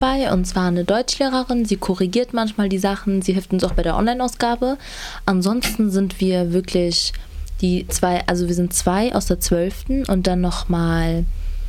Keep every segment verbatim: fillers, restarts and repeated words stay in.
dabei, und zwar eine Deutschlehrerin. Sie korrigiert manchmal die Sachen, sie hilft uns auch bei der Online-Ausgabe. Ansonsten sind wir wirklich die zwei, also wir sind zwei aus der zwölften und dann nochmal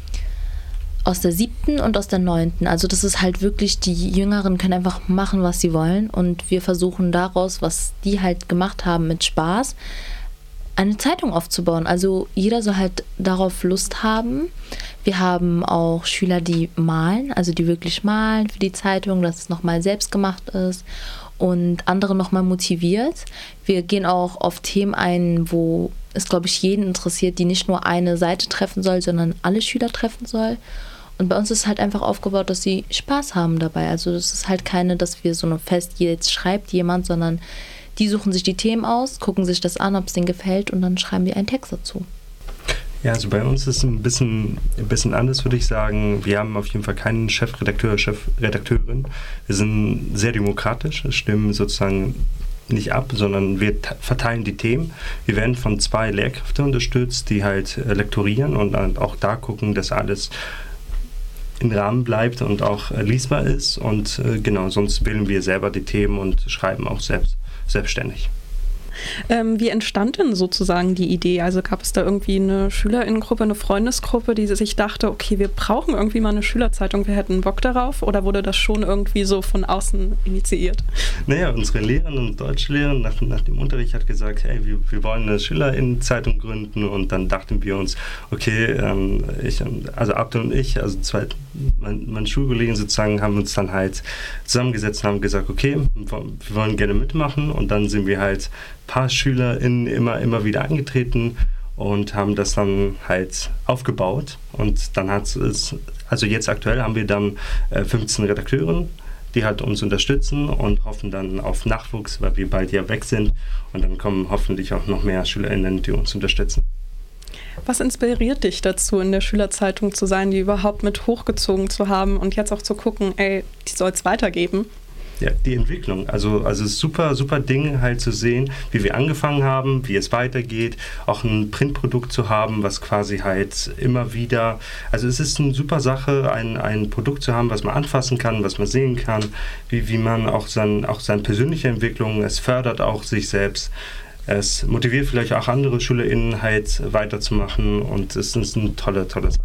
aus der siebten und aus der neunten. Also das ist halt wirklich, die Jüngeren können einfach machen, was sie wollen, und wir versuchen daraus, was die halt gemacht haben mit Spaß, eine Zeitung aufzubauen. Also jeder soll halt darauf Lust haben. Wir haben auch Schüler, die malen, also die wirklich malen für die Zeitung, dass es nochmal selbst gemacht ist, und andere nochmal motiviert. Wir gehen auch auf Themen ein, wo es, glaube ich, jeden interessiert, die nicht nur eine Seite treffen soll, sondern alle Schüler treffen soll. Und bei uns ist halt einfach aufgebaut, dass sie Spaß haben dabei. Also das ist halt keine, dass wir so eine Fest, jetzt schreibt jemand, sondern die suchen sich die Themen aus, gucken sich das an, ob es denen gefällt, und dann schreiben die einen Text dazu. Ja, also bei uns ist es ein bisschen, ein bisschen anders, würde ich sagen. Wir haben auf jeden Fall keinen Chefredakteur, Chefredakteurin. Wir sind sehr demokratisch, stimmen sozusagen nicht ab, sondern wir t- verteilen die Themen. Wir werden von zwei Lehrkräften unterstützt, die halt äh, lektorieren und äh, auch da gucken, dass alles im Rahmen bleibt und auch äh, lesbar ist. Und äh, genau, sonst wählen wir selber die Themen und schreiben auch selbst, selbstständig. Ähm, wie entstand denn sozusagen die Idee? Also gab es da irgendwie eine Schülerinnengruppe, eine Freundesgruppe, die sich dachte, okay, wir brauchen irgendwie mal eine Schülerzeitung, wir hätten Bock darauf? Oder wurde das schon irgendwie so von außen initiiert? Naja, unsere Lehrerin und Deutschlehrerin nach, nach dem Unterricht hat gesagt, hey, wir, wir wollen eine Schülerinnenzeitung gründen, und dann dachten wir uns, okay, ähm, ich, also Abdel und ich, also zwei, mein, mein Schulkollegen sozusagen, haben uns dann halt zusammengesetzt und haben gesagt, okay, wir wollen gerne mitmachen, und dann sind wir halt paar SchülerInnen immer, immer wieder angetreten und haben das dann halt aufgebaut, und dann hat es, also jetzt aktuell haben wir dann äh, fünfzehn Redakteure, die halt uns unterstützen, und hoffen dann auf Nachwuchs, weil wir bald ja weg sind, und dann kommen hoffentlich auch noch mehr SchülerInnen, die uns unterstützen. Was inspiriert dich dazu, in der Schülerzeitung zu sein, die überhaupt mit hochgezogen zu haben und jetzt auch zu gucken, ey, die soll es weitergeben? Ja, die Entwicklung. Also, also es ist super, super Ding halt zu sehen, wie wir angefangen haben, wie es weitergeht, auch ein Printprodukt zu haben, was quasi halt immer wieder, also es ist eine super Sache, ein, ein Produkt zu haben, was man anfassen kann, was man sehen kann, wie, wie man auch, sein, auch seine persönliche Entwicklung, es fördert auch sich selbst. Es motiviert vielleicht auch andere SchülerInnen halt weiterzumachen, und es ist eine tolle, tolle Sache.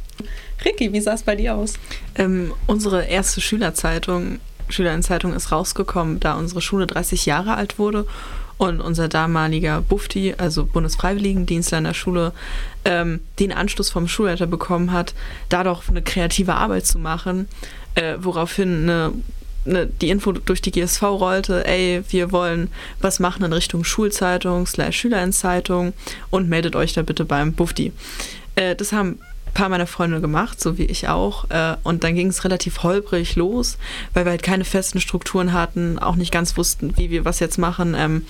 Ricky, wie sah es bei dir aus? Ähm, unsere erste Schülerzeitung Schülerinnenzeitung ist rausgekommen, da unsere Schule dreißig Jahre alt wurde und unser damaliger Bufti, also Bundesfreiwilligendienstler in der Schule, ähm, den Anschluss vom Schulleiter bekommen hat, da doch eine kreative Arbeit zu machen, äh, woraufhin eine, eine, die Info durch die G S V rollte, ey, wir wollen was machen in Richtung Schulzeitung slash Schülerinnenzeitung, und meldet euch da bitte beim Bufti. Äh, das haben paar meiner Freunde gemacht, so wie ich auch. Und dann ging es relativ holprig los, weil wir halt keine festen Strukturen hatten, auch nicht ganz wussten, wie wir was jetzt machen. Ähm,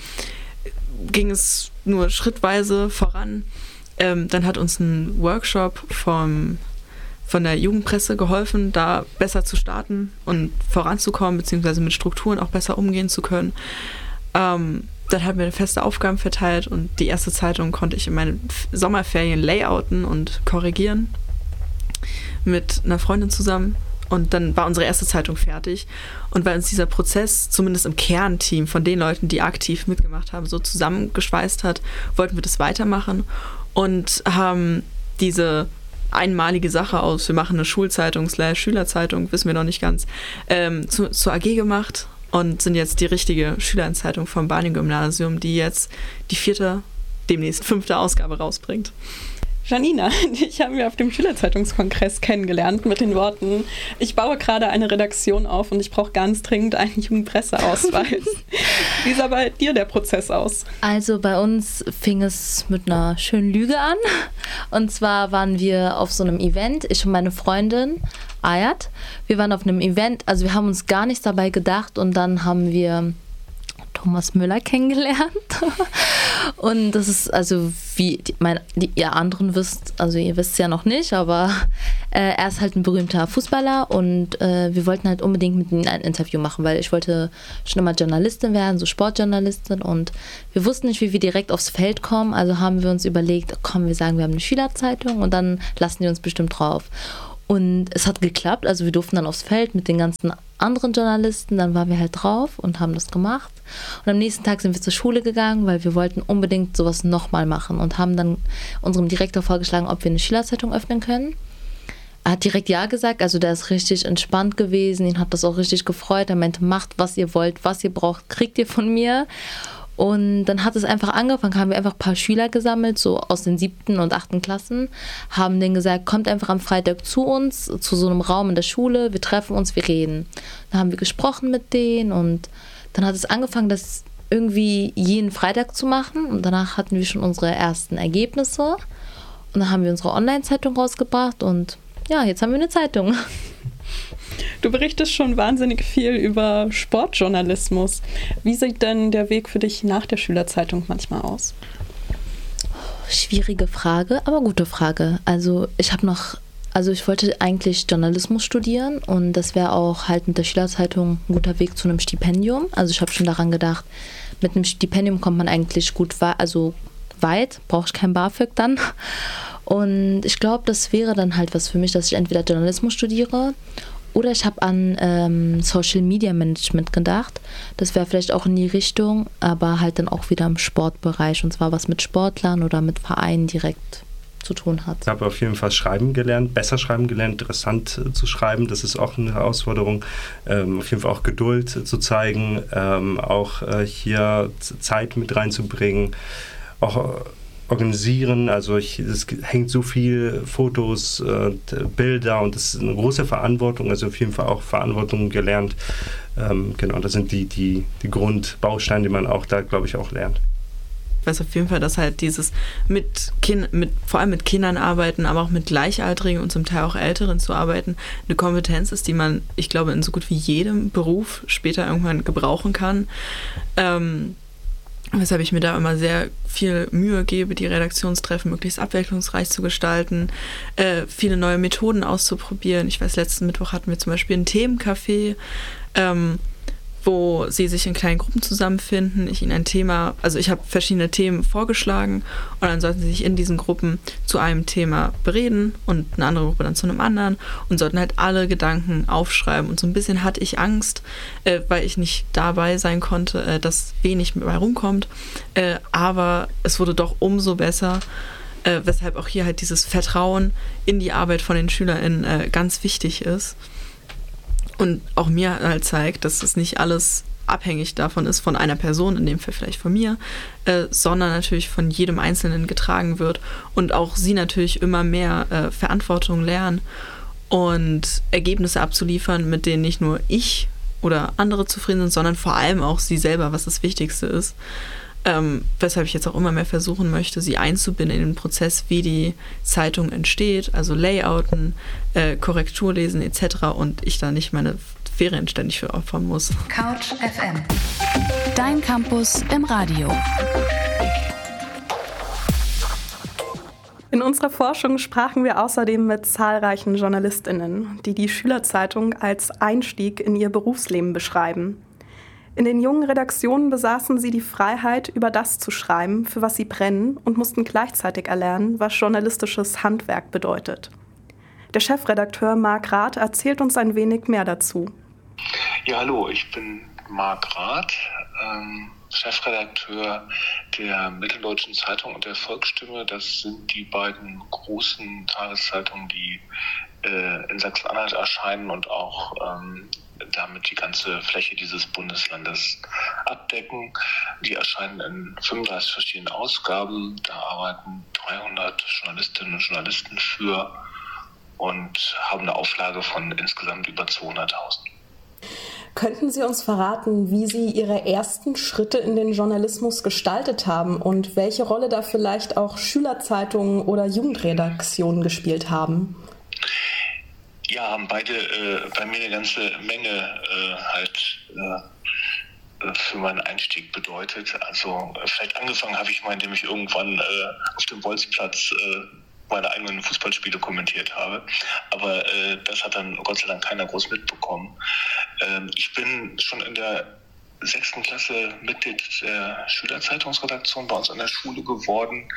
ging es nur schrittweise voran. Ähm, dann hat uns ein Workshop vom, von der Jugendpresse geholfen, da besser zu starten und voranzukommen, beziehungsweise mit Strukturen auch besser umgehen zu können. Ähm, Dann haben wir feste Aufgaben verteilt, und die erste Zeitung konnte ich in meinen Sommerferien layouten und korrigieren mit einer Freundin zusammen. Und dann war unsere erste Zeitung fertig. Und weil uns dieser Prozess, zumindest im Kernteam von den Leuten, die aktiv mitgemacht haben, so zusammengeschweißt hat, wollten wir das weitermachen und haben diese einmalige Sache aus, wir machen eine Schulzeitung slash Schülerzeitung, wissen wir noch nicht ganz, ähm, zu, zur A G gemacht. Und sind jetzt die richtige Schülerinnenzeitung vom Barning-Gymnasium, die jetzt die vierte, demnächst fünfte Ausgabe rausbringt. Janina, dich haben wir auf dem Schülerzeitungskongress kennengelernt mit den Worten, ich baue gerade eine Redaktion auf und ich brauche ganz dringend einen Jugendpresseausweis. Wie sah bei dir der Prozess aus? Also bei uns fing es mit einer schönen Lüge an. Und zwar waren wir auf so einem Event, ich und meine Freundin Ayat. Wir waren auf einem Event, also wir haben uns gar nichts dabei gedacht, und dann haben wir Thomas Müller kennengelernt. Und das ist, also wie die, mein, die, ihr anderen wisst, also ihr wisst es ja noch nicht, aber äh, er ist halt ein berühmter Fußballer, und äh, wir wollten halt unbedingt mit ihm ein Interview machen, weil ich wollte schon immer Journalistin werden, so Sportjournalistin, und wir wussten nicht, wie wir direkt aufs Feld kommen, also haben wir uns überlegt, komm, wir sagen, wir haben eine Schülerzeitung, und dann lassen die uns bestimmt drauf. Und es hat geklappt, also wir durften dann aufs Feld mit den ganzen anderen Journalisten, dann waren wir halt drauf und haben das gemacht. Und am nächsten Tag sind wir zur Schule gegangen, weil wir wollten unbedingt sowas nochmal machen und haben dann unserem Direktor vorgeschlagen, ob wir eine Schülerzeitung öffnen können. Er hat direkt ja gesagt, also der ist richtig entspannt gewesen, ihn hat das auch richtig gefreut. Er meinte, macht, was ihr wollt, was ihr braucht, kriegt ihr von mir. Und dann hat es einfach angefangen, haben wir einfach ein paar Schüler gesammelt, so aus den siebten und achten Klassen, haben denen gesagt, kommt einfach am Freitag zu uns, zu so einem Raum in der Schule, wir treffen uns, wir reden. Dann haben wir gesprochen mit denen und dann hat es angefangen, das irgendwie jeden Freitag zu machen und danach hatten wir schon unsere ersten Ergebnisse und dann haben wir unsere Online-Zeitung rausgebracht und ja, jetzt haben wir eine Zeitung. Du berichtest schon wahnsinnig viel über Sportjournalismus. Wie sieht denn der Weg für dich nach der Schülerzeitung manchmal aus? Schwierige Frage, aber gute Frage. Also ich habe noch, also ich wollte eigentlich Journalismus studieren und das wäre auch halt mit der Schülerzeitung ein guter Weg zu einem Stipendium. Also ich habe schon daran gedacht, mit einem Stipendium kommt man eigentlich gut, also weit, brauche ich kein BAföG dann. Und ich glaube, das wäre dann halt was für mich, dass ich entweder Journalismus studiere oder ich habe an ähm, Social Media Management gedacht. Das wäre vielleicht auch in die Richtung, aber halt dann auch wieder im Sportbereich und zwar was mit Sportlern oder mit Vereinen direkt zu tun hat. Ich habe auf jeden Fall schreiben gelernt, besser schreiben gelernt, interessant äh, zu schreiben. Das ist auch eine Herausforderung. Ähm, auf jeden Fall auch Geduld äh, zu zeigen, ähm, auch äh, hier Zeit mit reinzubringen, auch äh, organisieren, also ich, es hängt so viel Fotos, äh, Bilder und das ist eine große Verantwortung, also auf jeden Fall auch Verantwortung gelernt. Ähm, genau, das sind die, die, die Grundbausteine, die man auch da, glaube ich, auch lernt. Ich weiß auf jeden Fall, dass halt dieses mit, kind, mit vor allem mit Kindern arbeiten, aber auch mit Gleichaltrigen und zum Teil auch Älteren zu arbeiten, eine Kompetenz ist, die man, ich glaube, in so gut wie jedem Beruf später irgendwann gebrauchen kann. Ähm, Weshalb ich mir da immer sehr viel Mühe gebe, die Redaktionstreffen möglichst abwechslungsreich zu gestalten, äh, viele neue Methoden auszuprobieren. Ich weiß, letzten Mittwoch hatten wir zum Beispiel ein Themencafé, ähm, wo sie sich in kleinen Gruppen zusammenfinden, ich ihnen ein Thema, also ich habe verschiedene Themen vorgeschlagen und dann sollten sie sich in diesen Gruppen zu einem Thema bereden und eine andere Gruppe dann zu einem anderen und sollten halt alle Gedanken aufschreiben. Und so ein bisschen hatte ich Angst, äh, weil ich nicht dabei sein konnte, äh, dass wenig mit bei rumkommt, äh, aber es wurde doch umso besser, äh, weshalb auch hier halt dieses Vertrauen in die Arbeit von den SchülerInnen äh, ganz wichtig ist. Und auch mir halt zeigt, dass es nicht alles abhängig davon ist, von einer Person, in dem Fall vielleicht von mir, äh, sondern natürlich von jedem Einzelnen getragen wird und auch sie natürlich immer mehr äh, Verantwortung lernen und Ergebnisse abzuliefern, mit denen nicht nur ich oder andere zufrieden sind, sondern vor allem auch sie selber, was das Wichtigste ist. Ähm, weshalb ich jetzt auch immer mehr versuchen möchte, sie einzubinden in den Prozess, wie die Zeitung entsteht, also Layouten, äh, Korrektur lesen et cetera und ich da nicht meine Ferien ständig für opfern muss. Couch F M. Dein Campus im Radio. In unserer Forschung sprachen wir außerdem mit zahlreichen JournalistInnen, die die Schülerzeitung als Einstieg in ihr Berufsleben beschreiben. In den jungen Redaktionen besaßen sie die Freiheit, über das zu schreiben, für was sie brennen und mussten gleichzeitig erlernen, was journalistisches Handwerk bedeutet. Der Chefredakteur Marc Rath erzählt uns ein wenig mehr dazu. Ja, hallo, ich bin Marc Rath, ähm, Chefredakteur der Mitteldeutschen Zeitung und der Volksstimme. Das sind die beiden großen Tageszeitungen, die äh, in Sachsen-Anhalt erscheinen und auch ähm, damit die ganze Fläche dieses Bundeslandes abdecken. Die erscheinen in fünfunddreißig verschiedenen Ausgaben. Da arbeiten dreihundert Journalistinnen und Journalisten für und haben eine Auflage von insgesamt über zweihunderttausend. Könnten Sie uns verraten, wie Sie Ihre ersten Schritte in den Journalismus gestaltet haben und welche Rolle da vielleicht auch Schülerzeitungen oder Jugendredaktionen gespielt haben? Ja, haben beide äh, bei mir eine ganze Menge äh, halt äh, für meinen Einstieg bedeutet. Also äh, vielleicht angefangen habe ich mal, indem ich irgendwann äh, auf dem Bolzplatz äh, meine eigenen Fußballspiele kommentiert habe. Aber äh, das hat dann Gott sei Dank keiner groß mitbekommen. Ähm, ich bin schon in der sechsten Klasse Mitglied der Schülerzeitungsredaktion bei uns an der Schule geworden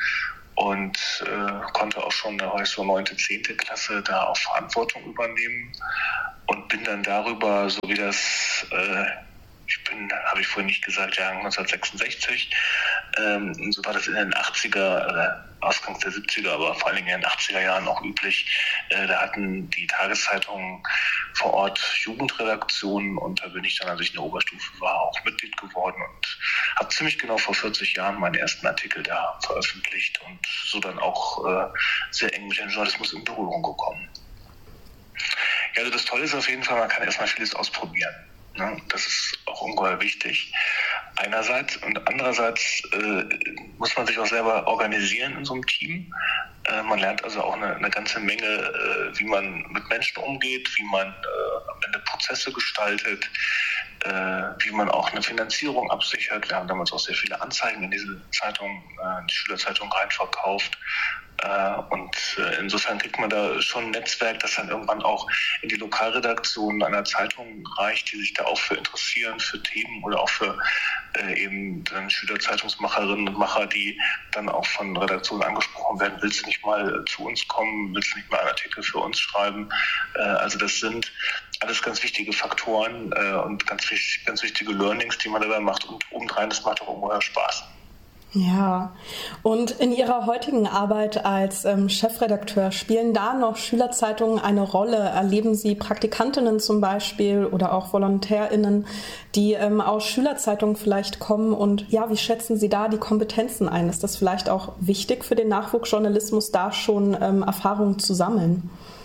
und äh, konnte auch schon, da war ich so neunte, zehnte Klasse, da auch Verantwortung übernehmen und bin dann darüber, so wie das, äh, ich bin, habe ich vorhin nicht gesagt, Jahrgang neunzehnhundertsechsundsechzig, ähm, so war das in den achtziger, äh, Ausgangs der siebziger, aber vor allen Dingen in den achtziger Jahren auch üblich. Äh, da hatten die Tageszeitungen vor Ort Jugendredaktionen und da bin ich dann, als ich in der Oberstufe war, auch Mitglied geworden und habe ziemlich genau vor vierzig Jahren meinen ersten Artikel da veröffentlicht und so dann auch äh, sehr eng mit dem Journalismus in Berührung gekommen. Ja, also das Tolle ist auf jeden Fall, man kann erstmal vieles ausprobieren. Ne? Das ist auch ungeheuer wichtig. Einerseits und andererseits äh, muss man sich auch selber organisieren in so einem Team. Äh, man lernt also auch eine, eine ganze Menge, äh, wie man mit Menschen umgeht, wie man äh, am Ende Prozesse gestaltet, äh, wie man auch eine Finanzierung absichert. Wir haben damals auch sehr viele Anzeigen in diese Zeitung, äh, in die Schülerzeitung reinverkauft. Und insofern kriegt man da schon ein Netzwerk, das dann irgendwann auch in die Lokalredaktionen einer Zeitung reicht, die sich da auch für interessieren, für Themen oder auch für äh, eben dann Schülerzeitungsmacherinnen und Macher, die dann auch von Redaktionen angesprochen werden, willst du nicht mal zu uns kommen, willst du nicht mal einen Artikel für uns schreiben? Äh, also das sind alles ganz wichtige Faktoren äh, und ganz, wichtig, ganz wichtige Learnings, die man dabei macht und obendrein, das macht auch ungeheuer Spaß. Ja, und in Ihrer heutigen Arbeit als ähm, Chefredakteur, spielen da noch Schülerzeitungen eine Rolle? Erleben Sie Praktikantinnen zum Beispiel oder auch VolontärInnen, die ähm, aus Schülerzeitungen vielleicht kommen? Und ja, wie schätzen Sie da die Kompetenzen ein? Ist das vielleicht auch wichtig für den Nachwuchsjournalismus, da schon ähm, Erfahrungen zu sammeln?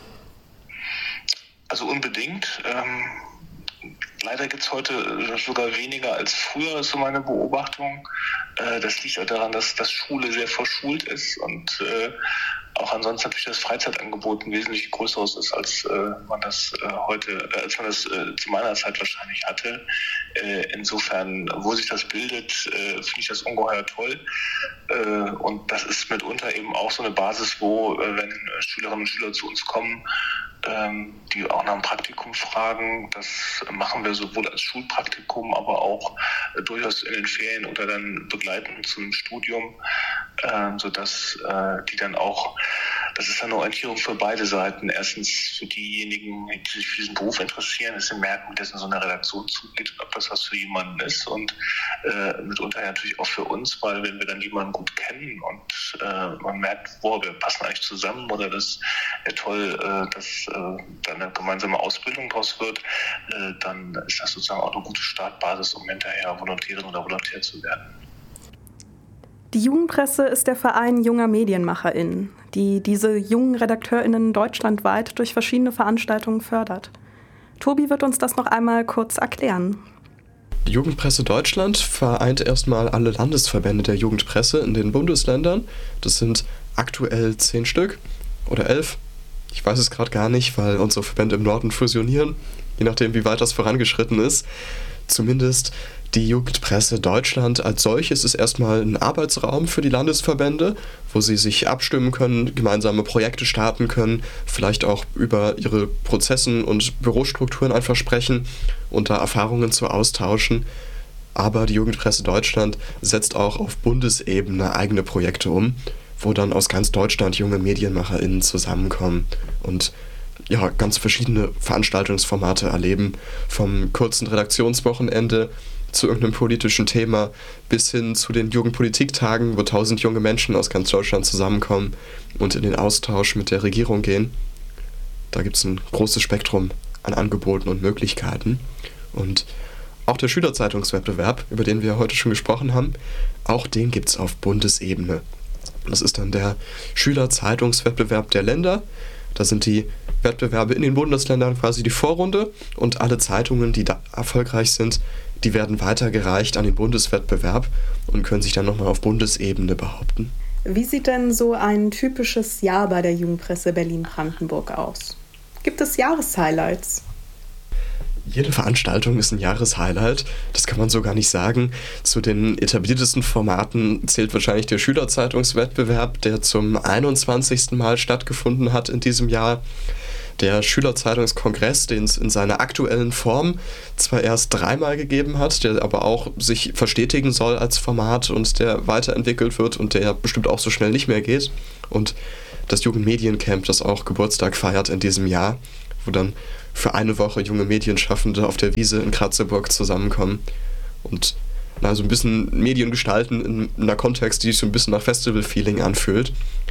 Also unbedingt. Ähm Leider gibt es heute sogar weniger als früher, ist so meine Beobachtung. Das liegt auch daran, dass, dass Schule sehr verschult ist und äh, auch ansonsten natürlich das Freizeitangebot ein wesentlich größeres ist, als äh, man das äh, heute, äh, als man das äh, zu meiner Zeit wahrscheinlich hatte. Äh, insofern, wo sich das bildet, äh, finde ich das ungeheuer toll. Äh, und das ist mitunter eben auch so eine Basis, wo, äh, wenn Schülerinnen und Schüler zu uns kommen, die auch nach einem Praktikum fragen. Das machen wir sowohl als Schulpraktikum, aber auch äh, durchaus in den Ferien oder dann begleitend zum Studium, äh, sodass äh, die dann auch, das ist eine Orientierung für beide Seiten. Erstens für diejenigen, die sich für diesen Beruf interessieren, dass sie merken, wie das in so einer Redaktion zugeht und ob das was für jemanden ist und äh, mitunter natürlich auch für uns, weil wenn wir dann jemanden gut kennen und äh, man merkt, wow, wir passen eigentlich zusammen oder das ja toll, äh, dass da eine gemeinsame Ausbildung draus wird, äh, dann ist das sozusagen auch eine gute Startbasis, um hinterher Volontärin oder Volontär zu werden. Die Jugendpresse ist der Verein junger MedienmacherInnen, die diese jungen RedakteurInnen deutschlandweit durch verschiedene Veranstaltungen fördert. Tobi wird uns das noch einmal kurz erklären. Die Jugendpresse Deutschland vereint erstmal alle Landesverbände der Jugendpresse in den Bundesländern. Das sind aktuell zehn Stück oder elf. Ich weiß es gerade gar nicht, weil unsere Verbände im Norden fusionieren, je nachdem, wie weit das vorangeschritten ist. Zumindest die Jugendpresse Deutschland als solches ist erstmal ein Arbeitsraum für die Landesverbände, wo sie sich abstimmen können, gemeinsame Projekte starten können, vielleicht auch über ihre Prozessen und Bürostrukturen einfach sprechen und da Erfahrungen zu austauschen. Aber die Jugendpresse Deutschland setzt auch auf Bundesebene eigene Projekte um, wo dann aus ganz Deutschland junge MedienmacherInnen zusammenkommen und ja, ganz verschiedene Veranstaltungsformate erleben, vom kurzen Redaktionswochenende zu irgendeinem politischen Thema bis hin zu den Jugendpolitiktagen, wo tausend junge Menschen aus ganz Deutschland zusammenkommen und in den Austausch mit der Regierung gehen. Da gibt es ein großes Spektrum an Angeboten und Möglichkeiten. Und auch der Schülerzeitungswettbewerb, über den wir heute schon gesprochen haben, auch den gibt es auf Bundesebene. Das ist dann der Schülerzeitungswettbewerb der Länder. Da sind die Wettbewerbe in den Bundesländern quasi die Vorrunde und alle Zeitungen, die da erfolgreich sind, die werden weitergereicht an den Bundeswettbewerb und können sich dann nochmal auf Bundesebene behaupten. Wie sieht denn so ein typisches Jahr bei der Jugendpresse Berlin-Brandenburg aus? Gibt es Jahreshighlights? Jede Veranstaltung ist ein Jahreshighlight, das kann man so gar nicht sagen. Zu den etabliertesten Formaten zählt wahrscheinlich der Schülerzeitungswettbewerb, der zum einundzwanzigsten Mal stattgefunden hat in diesem Jahr. Der Schülerzeitungskongress, den es in seiner aktuellen Form zwar erst dreimal gegeben hat, der aber auch sich verstetigen soll als Format und der weiterentwickelt wird und der bestimmt auch so schnell nicht mehr geht. Und das Jugendmediencamp, das auch Geburtstag feiert in diesem Jahr, wo dann für eine Woche junge Medienschaffende auf der Wiese in Kratzeburg zusammenkommen und na, so ein bisschen Medien gestalten in, in einer Kontext, die sich so ein bisschen nach Festival-Feeling anfühlt.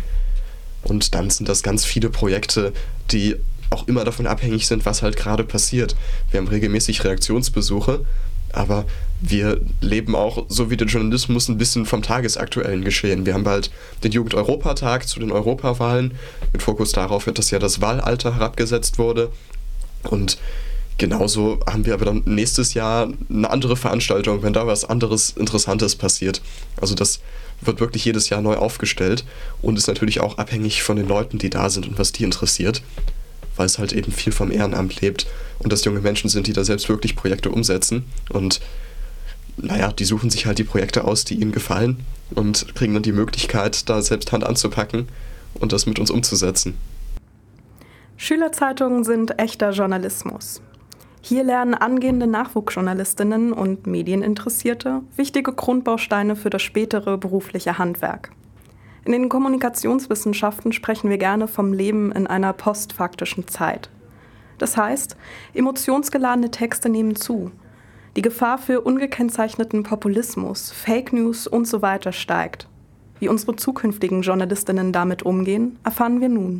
Und dann sind das ganz viele Projekte, die auch immer davon abhängig sind, was halt gerade passiert. Wir haben regelmäßig Redaktionsbesuche, aber wir leben auch, so wie der Journalismus, ein bisschen vom tagesaktuellen Geschehen. Wir haben bald den Jugend-Europatag zu den Europawahlen, mit Fokus darauf, dass ja das Wahlalter herabgesetzt wurde. Und genauso haben wir aber dann nächstes Jahr eine andere Veranstaltung, wenn da was anderes Interessantes passiert. Also das wird wirklich jedes Jahr neu aufgestellt und ist natürlich auch abhängig von den Leuten, die da sind und was die interessiert, weil es halt eben viel vom Ehrenamt lebt und das junge Menschen sind, die da selbst wirklich Projekte umsetzen und naja, die suchen sich halt die Projekte aus, die ihnen gefallen und kriegen dann die Möglichkeit, da selbst Hand anzupacken und das mit uns umzusetzen. Schülerzeitungen sind echter Journalismus. Hier lernen angehende Nachwuchsjournalistinnen und Medieninteressierte wichtige Grundbausteine für das spätere berufliche Handwerk. In den Kommunikationswissenschaften sprechen wir gerne vom Leben in einer postfaktischen Zeit. Das heißt, emotionsgeladene Texte nehmen zu. Die Gefahr für ungekennzeichneten Populismus, Fake News und so weiter steigt. Wie unsere zukünftigen Journalistinnen damit umgehen, erfahren wir nun.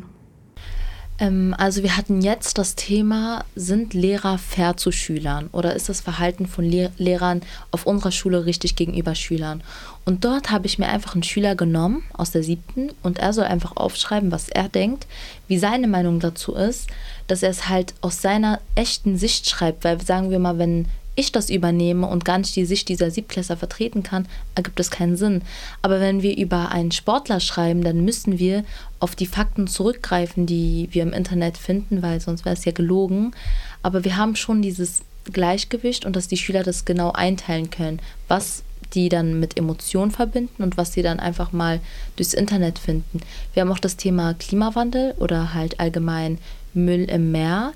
Also wir hatten jetzt das Thema, sind Lehrer fair zu Schülern oder ist das Verhalten von Lehr- Lehrern auf unserer Schule richtig gegenüber Schülern? Und dort habe ich mir einfach einen Schüler genommen aus der siebten und er soll einfach aufschreiben, was er denkt, wie seine Meinung dazu ist, dass er es halt aus seiner echten Sicht schreibt, weil sagen wir mal, wenn ich das übernehme und gar nicht die Sicht dieser Siebtklässler vertreten kann, ergibt es keinen Sinn. Aber wenn wir über einen Sportler schreiben, dann müssen wir auf die Fakten zurückgreifen, die wir im Internet finden, weil sonst wäre es ja gelogen. Aber wir haben schon dieses Gleichgewicht und dass die Schüler das genau einteilen können, was die dann mit Emotionen verbinden und was sie dann einfach mal durchs Internet finden. Wir haben auch das Thema Klimawandel oder halt allgemein Müll im Meer.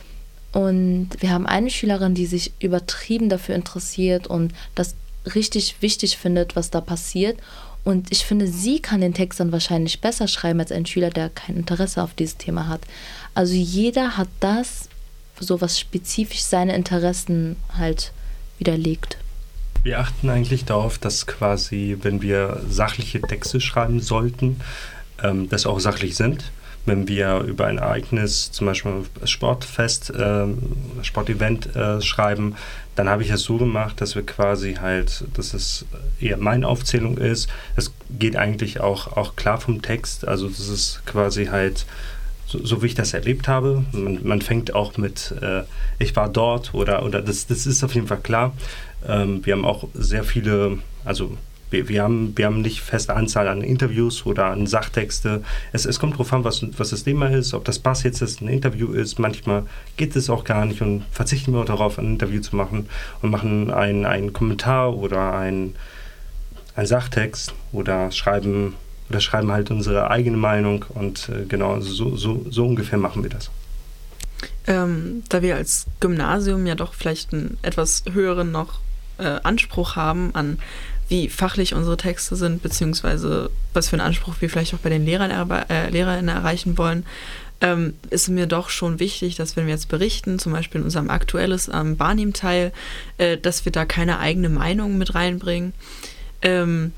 Und wir haben eine Schülerin, die sich übertrieben dafür interessiert und das richtig wichtig findet, was da passiert. Und ich finde, sie kann den Text dann wahrscheinlich besser schreiben als ein Schüler, der kein Interesse auf dieses Thema hat. Also jeder hat das, so was spezifisch seine Interessen halt widerlegt. Wir achten eigentlich darauf, dass quasi, wenn wir sachliche Texte schreiben sollten, ähm, das auch sachlich sind. Wenn wir über ein Ereignis, zum Beispiel ein Sportfest, äh, Sportevent äh, schreiben, dann habe ich es so gemacht, dass wir quasi halt, dass es eher meine Aufzählung ist. Es geht eigentlich auch, auch klar vom Text, also das ist quasi halt so, so wie ich das erlebt habe. Man, man fängt auch mit äh, ich war dort oder, oder das, das ist auf jeden Fall klar. Ähm, wir haben auch sehr viele, also Wir, wir, haben, wir haben nicht feste Anzahl an Interviews oder an Sachtexte. Es, es kommt darauf an, was, was das Thema ist, ob das Pass jetzt ein Interview ist. Manchmal geht es auch gar nicht und verzichten wir auch darauf, ein Interview zu machen und machen einen, einen Kommentar oder einen, einen Sachtext oder schreiben, oder schreiben halt unsere eigene Meinung und äh, genau, so, so, so ungefähr machen wir das. Ähm, da wir als Gymnasium ja doch vielleicht einen etwas höheren noch äh, Anspruch haben an wie fachlich unsere Texte sind, beziehungsweise was für einen Anspruch wir vielleicht auch bei den Lehrern erbe- äh, Lehrerinnen erreichen wollen, ähm, ist mir doch schon wichtig, dass wenn wir jetzt berichten, zum Beispiel in unserem aktuelles ähm, Barnim-Teil, äh, dass wir da keine eigene Meinung mit reinbringen ähm,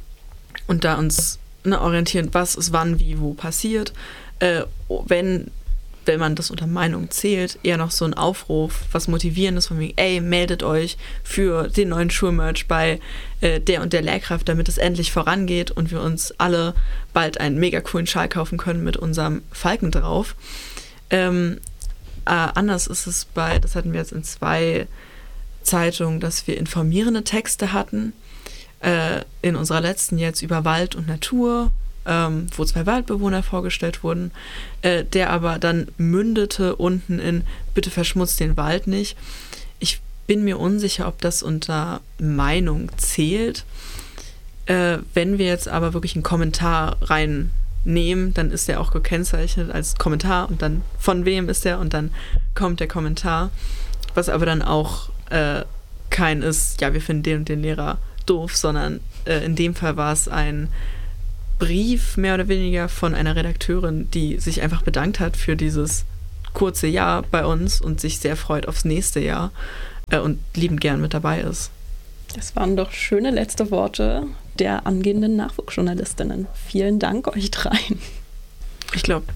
und da uns ne, orientieren, was ist wann, wie, wo passiert. Äh, wenn wenn man das unter Meinung zählt, eher noch so ein Aufruf, was Motivierendes von wegen, ey, meldet euch für den neuen Schulmerch bei äh, der und der Lehrkraft, damit es endlich vorangeht und wir uns alle bald einen mega coolen Schal kaufen können mit unserem Falken drauf. Ähm, äh, anders ist es bei, das hatten wir jetzt in zwei Zeitungen, dass wir informierende Texte hatten, äh, in unserer letzten jetzt über Wald und Natur, Ähm, wo zwei Waldbewohner vorgestellt wurden, äh, der aber dann mündete unten in bitte verschmutzt den Wald nicht. Ich bin mir unsicher, ob das unter Meinung zählt. Äh, wenn wir jetzt aber wirklich einen Kommentar rein nehmen, dann ist der auch gekennzeichnet als Kommentar und dann von wem ist der und dann kommt der Kommentar. Was aber dann auch äh, kein ist, ja, wir finden den und den Lehrer doof, sondern äh, in dem Fall war es ein Brief mehr oder weniger von einer Redakteurin, die sich einfach bedankt hat für dieses kurze Jahr bei uns und sich sehr freut aufs nächste Jahr äh, und liebend gern mit dabei ist. Das waren doch schöne letzte Worte der angehenden Nachwuchsjournalistinnen. Vielen Dank euch dreien. Ich glaube,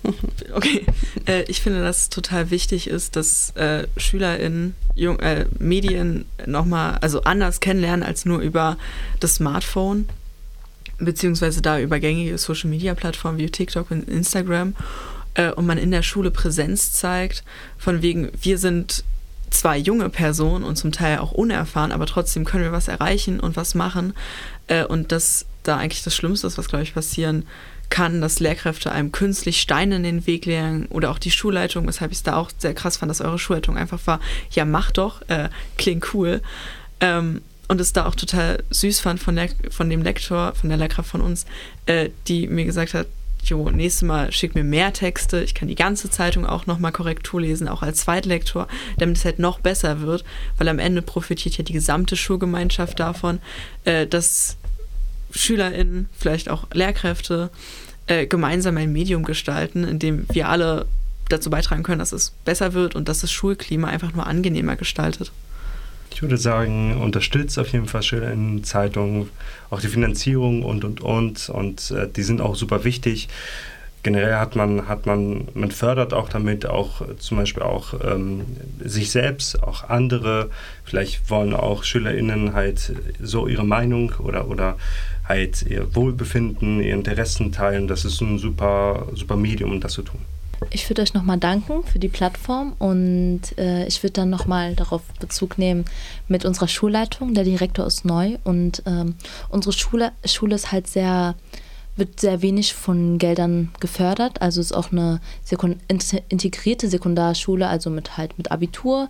okay, äh, ich finde, dass es total wichtig ist, dass äh, SchülerInnen Jung, äh, Medien nochmal, also anders kennenlernen als nur über das Smartphone, beziehungsweise da über gängige Social-Media-Plattformen wie TikTok und Instagram äh, und man in der Schule Präsenz zeigt, von wegen, wir sind zwar junge Personen und zum Teil auch unerfahren, aber trotzdem können wir was erreichen und was machen äh, und das da eigentlich das Schlimmste ist, was, glaube ich, passieren kann, dass Lehrkräfte einem künstlich Steine in den Weg legen oder auch die Schulleitung, weshalb ich es da auch sehr krass fand, dass eure Schulleitung einfach war, ja mach doch, äh, klingt cool. Ähm, und es da auch total süß fand von, der, von dem Lektor, von der Lehrkraft von uns, äh, die mir gesagt hat, jo, nächstes Mal schick mir mehr Texte, ich kann die ganze Zeitung auch nochmal Korrektur lesen, auch als Zweitlektor, damit es halt noch besser wird, weil am Ende profitiert ja die gesamte Schulgemeinschaft davon, äh, dass SchülerInnen, vielleicht auch Lehrkräfte, äh, gemeinsam ein Medium gestalten, in dem wir alle dazu beitragen können, dass es besser wird und dass das Schulklima einfach nur angenehmer gestaltet. Ich würde sagen, unterstützt auf jeden Fall SchülerInnen-Zeitungen, auch die Finanzierung und, und, und. Und äh, die sind auch super wichtig. Generell hat man, hat man, man fördert auch damit auch äh, zum Beispiel auch ähm, sich selbst, auch andere. Vielleicht wollen auch SchülerInnen halt so ihre Meinung oder, oder halt ihr Wohlbefinden, ihr Interessen teilen. Das ist ein super, super Medium, um das zu tun. Ich würde euch nochmal danken für die Plattform und äh, ich würde dann nochmal darauf Bezug nehmen mit unserer Schulleitung. Der Direktor ist neu und ähm, unsere Schule, Schule ist halt sehr, wird sehr wenig von Geldern gefördert. Also ist auch eine Sekund- integrierte Sekundarschule, also mit halt mit Abitur.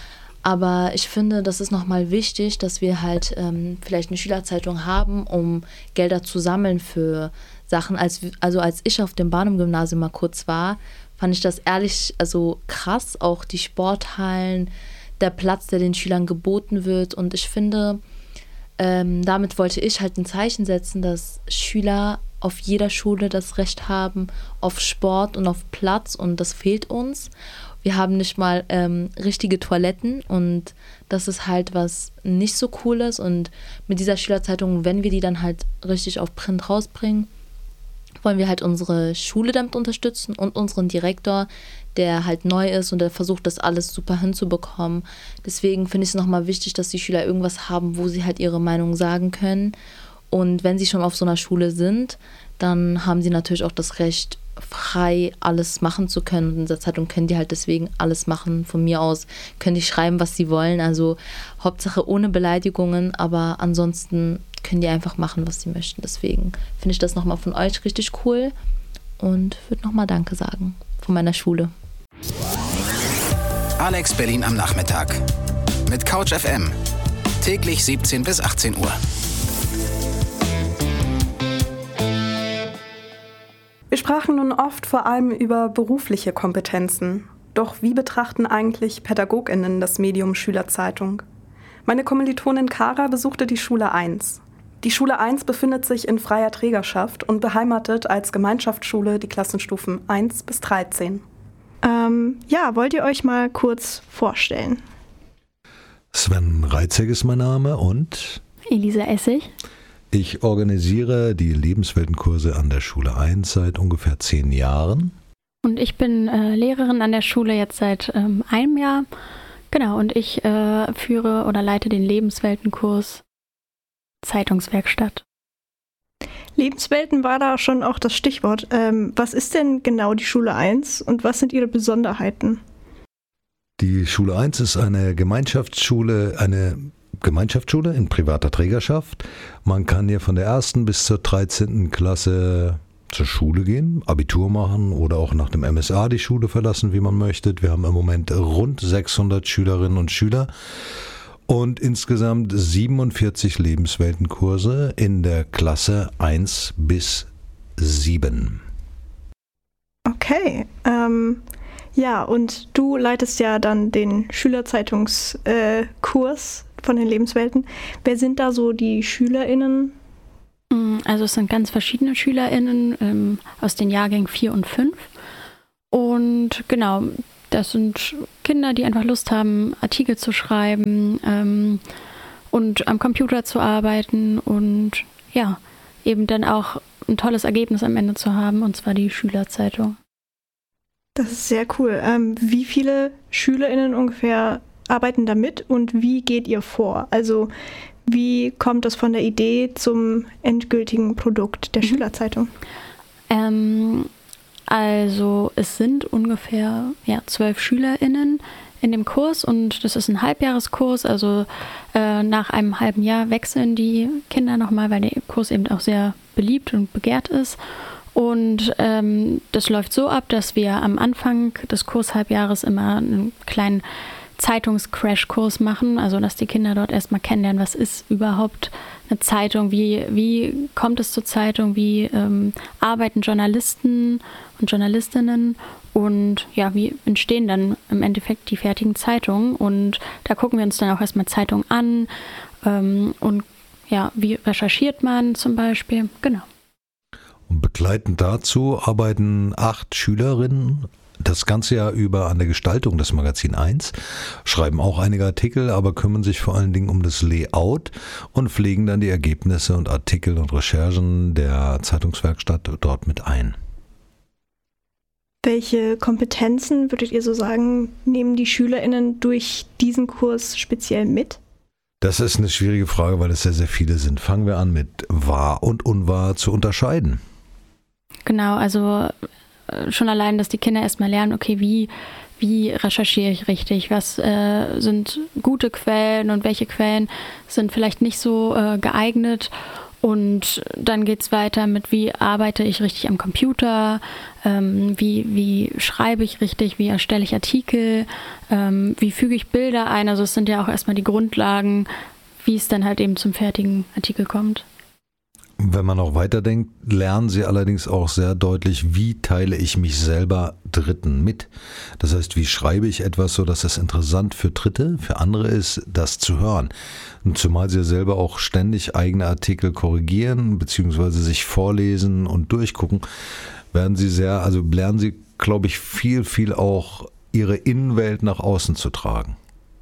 Aber ich finde, das ist nochmal wichtig, dass wir halt ähm, vielleicht eine Schülerzeitung haben, um Gelder zu sammeln für Sachen. Als, also als ich auf dem Barnum-Gymnasium mal kurz war, fand ich das ehrlich, also krass, auch die Sporthallen, der Platz, der den Schülern geboten wird. Und ich finde, ähm, damit wollte ich halt ein Zeichen setzen, dass Schüler auf jeder Schule das Recht haben auf Sport und auf Platz und das fehlt uns. Wir haben nicht mal ähm, richtige Toiletten und das ist halt was nicht so Cooles. Und mit dieser Schülerzeitung, wenn wir die dann halt richtig auf Print rausbringen, wollen wir halt unsere Schule damit unterstützen und unseren Direktor, der halt neu ist und der versucht, das alles super hinzubekommen. Deswegen finde ich es nochmal wichtig, dass die Schüler irgendwas haben, wo sie halt ihre Meinung sagen können. Und wenn sie schon auf so einer Schule sind, dann haben sie natürlich auch das Recht, frei alles machen zu können. Und in der Zeitung können die halt deswegen alles machen. Von mir aus können die schreiben, was sie wollen. Also Hauptsache ohne Beleidigungen, aber ansonsten können die einfach machen, was sie möchten. Deswegen finde ich das nochmal von euch richtig cool und würde nochmal Danke sagen von meiner Schule. Alex Berlin am Nachmittag mit Couch F M. Täglich siebzehn bis achtzehn Uhr. Wir sprachen nun oft vor allem über berufliche Kompetenzen. Doch wie betrachten eigentlich PädagogInnen das Medium Schülerzeitung? Meine Kommilitonin Kara besuchte die Schule eins. Die Schule eins befindet sich in freier Trägerschaft und beheimatet als Gemeinschaftsschule die Klassenstufen eins bis dreizehn. Ähm, ja, wollt ihr euch mal kurz vorstellen? Sven Reitzeg ist mein Name und Elisa Essig. Ich organisiere die Lebensweltenkurse an der Schule eins seit ungefähr zehn Jahren. Und ich bin äh, Lehrerin an der Schule jetzt seit ähm, einem Jahr. Genau, und ich äh, führe oder leite den Lebensweltenkurs Zeitungswerkstatt. Lebenswelten war da schon auch das Stichwort. Ähm, was ist denn genau die Schule eins und was sind ihre Besonderheiten? Die Schule eins ist eine Gemeinschaftsschule, eine Gemeinschaftsschule in privater Trägerschaft. Man kann hier von der ersten bis zur dreizehnten Klasse zur Schule gehen, Abitur machen oder auch nach dem M S A die Schule verlassen, wie man möchte. Wir haben im Moment rund sechshundert Schülerinnen und Schüler und insgesamt siebenundvierzig Lebensweltenkurse in der Klasse eins bis sieben. Okay, ähm, ja, und du leitest ja dann den Schülerzeitungskurs äh, von den Lebenswelten. Wer sind da so die SchülerInnen? Also es sind ganz verschiedene SchülerInnen ähm, aus den Jahrgängen vier und fünf. Und genau, das sind Kinder, die einfach Lust haben, Artikel zu schreiben ähm, und am Computer zu arbeiten und ja, eben dann auch ein tolles Ergebnis am Ende zu haben, und zwar die Schülerzeitung. Das ist sehr cool. Ähm, wie viele SchülerInnen ungefähr arbeiten da mit und wie geht ihr vor? Also wie kommt das von der Idee zum endgültigen Produkt der mhm. Schülerzeitung? Ähm, also es sind ungefähr ja, zwölf SchülerInnen in dem Kurs und das ist ein Halbjahreskurs, also äh, nach einem halben Jahr wechseln die Kinder nochmal, weil der Kurs eben auch sehr beliebt und begehrt ist. Und ähm, das läuft so ab, dass wir am Anfang des Kurshalbjahres immer einen kleinen Zeitungscrashkurs machen, also dass die Kinder dort erstmal kennenlernen, was ist überhaupt eine Zeitung, wie, wie kommt es zur Zeitung, wie ähm, arbeiten Journalisten und Journalistinnen und ja, wie entstehen dann im Endeffekt die fertigen Zeitungen, und da gucken wir uns dann auch erstmal Zeitungen an ähm, und ja, wie recherchiert man zum Beispiel, genau. Und begleitend dazu arbeiten acht Schülerinnen das ganze Jahr über an der Gestaltung des Magazin eins, schreiben auch einige Artikel, aber kümmern sich vor allen Dingen um das Layout und pflegen dann die Ergebnisse und Artikel und Recherchen der Zeitungswerkstatt dort mit ein. Welche Kompetenzen, würdet ihr so sagen, nehmen die SchülerInnen durch diesen Kurs speziell mit? Das ist eine schwierige Frage, weil es sehr, sehr viele sind. Fangen wir an mit wahr und unwahr zu unterscheiden. Genau, also schon allein, dass die Kinder erstmal lernen, okay, wie, wie recherchiere ich richtig, was äh, sind gute Quellen und welche Quellen sind vielleicht nicht so äh, geeignet. Und dann geht es weiter mit, wie arbeite ich richtig am Computer, ähm, wie, wie schreibe ich richtig, wie erstelle ich Artikel, ähm, wie füge ich Bilder ein. Also es sind ja auch erstmal die Grundlagen, wie es dann halt eben zum fertigen Artikel kommt. Wenn man auch weiterdenkt, lernen sie allerdings auch sehr deutlich, wie teile ich mich selber Dritten mit. Das heißt, wie schreibe ich etwas, sodass es interessant für Dritte, für andere ist, das zu hören. Und zumal sie selber auch ständig eigene Artikel korrigieren, beziehungsweise sich vorlesen und durchgucken, werden sie sehr, also lernen sie, glaube ich, viel, viel auch ihre Innenwelt nach außen zu tragen.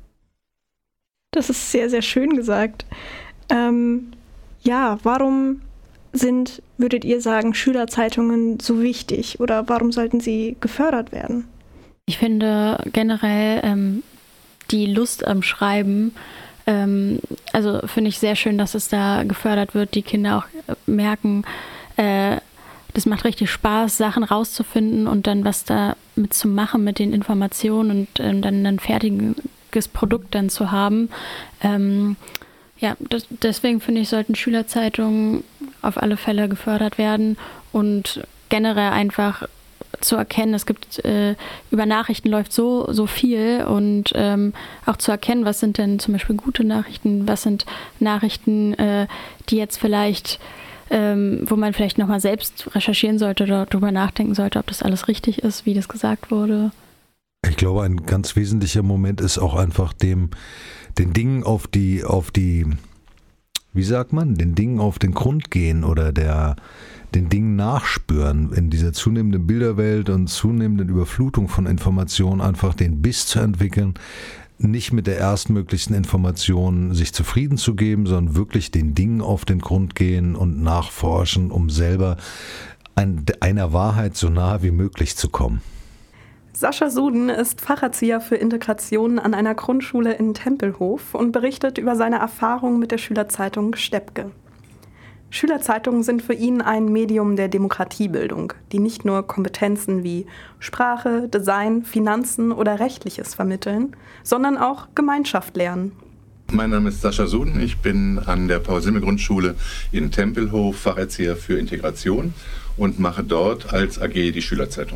Das ist sehr, sehr schön gesagt. Ähm Ja, warum sind, würdet ihr sagen, Schülerzeitungen so wichtig oder warum sollten sie gefördert werden? Ich finde generell ähm, die Lust am Schreiben, ähm, also finde ich sehr schön, dass es da gefördert wird, die Kinder auch merken, äh, das macht richtig Spaß, Sachen rauszufinden und dann was damit zu machen mit den Informationen und äh, dann ein fertiges Produkt dann zu haben. Ähm, Ja, das, deswegen finde ich, sollten Schülerzeitungen auf alle Fälle gefördert werden und generell einfach zu erkennen, es gibt, äh, über Nachrichten läuft so, so viel und ähm, auch zu erkennen, was sind denn zum Beispiel gute Nachrichten, was sind Nachrichten, äh, die jetzt vielleicht, ähm, wo man vielleicht nochmal selbst recherchieren sollte oder darüber nachdenken sollte, ob das alles richtig ist, wie das gesagt wurde. Ich glaube, ein ganz wesentlicher Moment ist auch einfach dem, den Dingen auf die, auf die, wie sagt man, den Dingen auf den Grund gehen oder der, den Dingen nachspüren in dieser zunehmenden Bilderwelt und zunehmenden Überflutung von Informationen, einfach den Biss zu entwickeln, nicht mit der erstmöglichsten Information sich zufrieden zu geben, sondern wirklich den Dingen auf den Grund gehen und nachforschen, um selber ein, einer Wahrheit so nahe wie möglich zu kommen. Sascha Suden ist Facherzieher für Integration an einer Grundschule in Tempelhof und berichtet über seine Erfahrungen mit der Schülerzeitung Steppke. Schülerzeitungen sind für ihn ein Medium der Demokratiebildung, die nicht nur Kompetenzen wie Sprache, Design, Finanzen oder Rechtliches vermitteln, sondern auch Gemeinschaft lernen. Mein Name ist Sascha Suden, ich bin an der Paul-Simmel-Grundschule in Tempelhof Facherzieher für Integration und mache dort als A G die Schülerzeitung.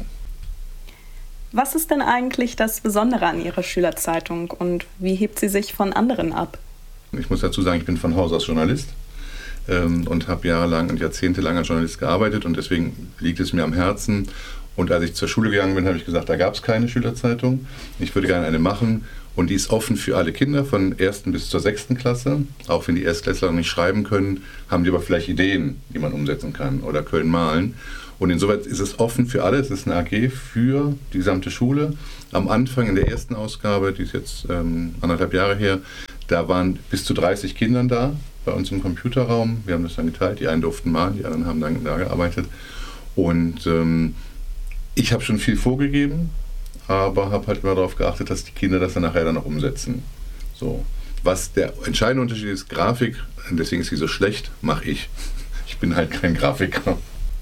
Was ist denn eigentlich das Besondere an Ihrer Schülerzeitung und wie hebt sie sich von anderen ab? Ich muss dazu sagen, ich bin von Haus aus Journalist. ähm, und habe jahrelang und jahrzehntelang als Journalist gearbeitet und deswegen liegt es mir am Herzen. Und als ich zur Schule gegangen bin, habe ich gesagt, da gab es keine Schülerzeitung. Ich würde gerne eine machen und die ist offen für alle Kinder von ersten bis zur sechsten Klasse. Auch wenn die Erstklässler nicht schreiben können, haben die aber vielleicht Ideen, die man umsetzen kann oder können malen. Und insoweit ist es offen für alle. Es ist eine A G für die gesamte Schule. Am Anfang in der ersten Ausgabe, die ist jetzt ähm, anderthalb Jahre her, da waren bis zu dreißig Kindern da bei uns im Computerraum. Wir haben das dann geteilt. Die einen durften malen, die anderen haben dann da gearbeitet. Und ähm, ich habe schon viel vorgegeben, aber habe halt immer darauf geachtet, dass die Kinder das dann nachher dann auch umsetzen. So. Was der entscheidende Unterschied ist, Grafik, deswegen ist sie so schlecht, mache ich. Ich bin halt kein Grafiker.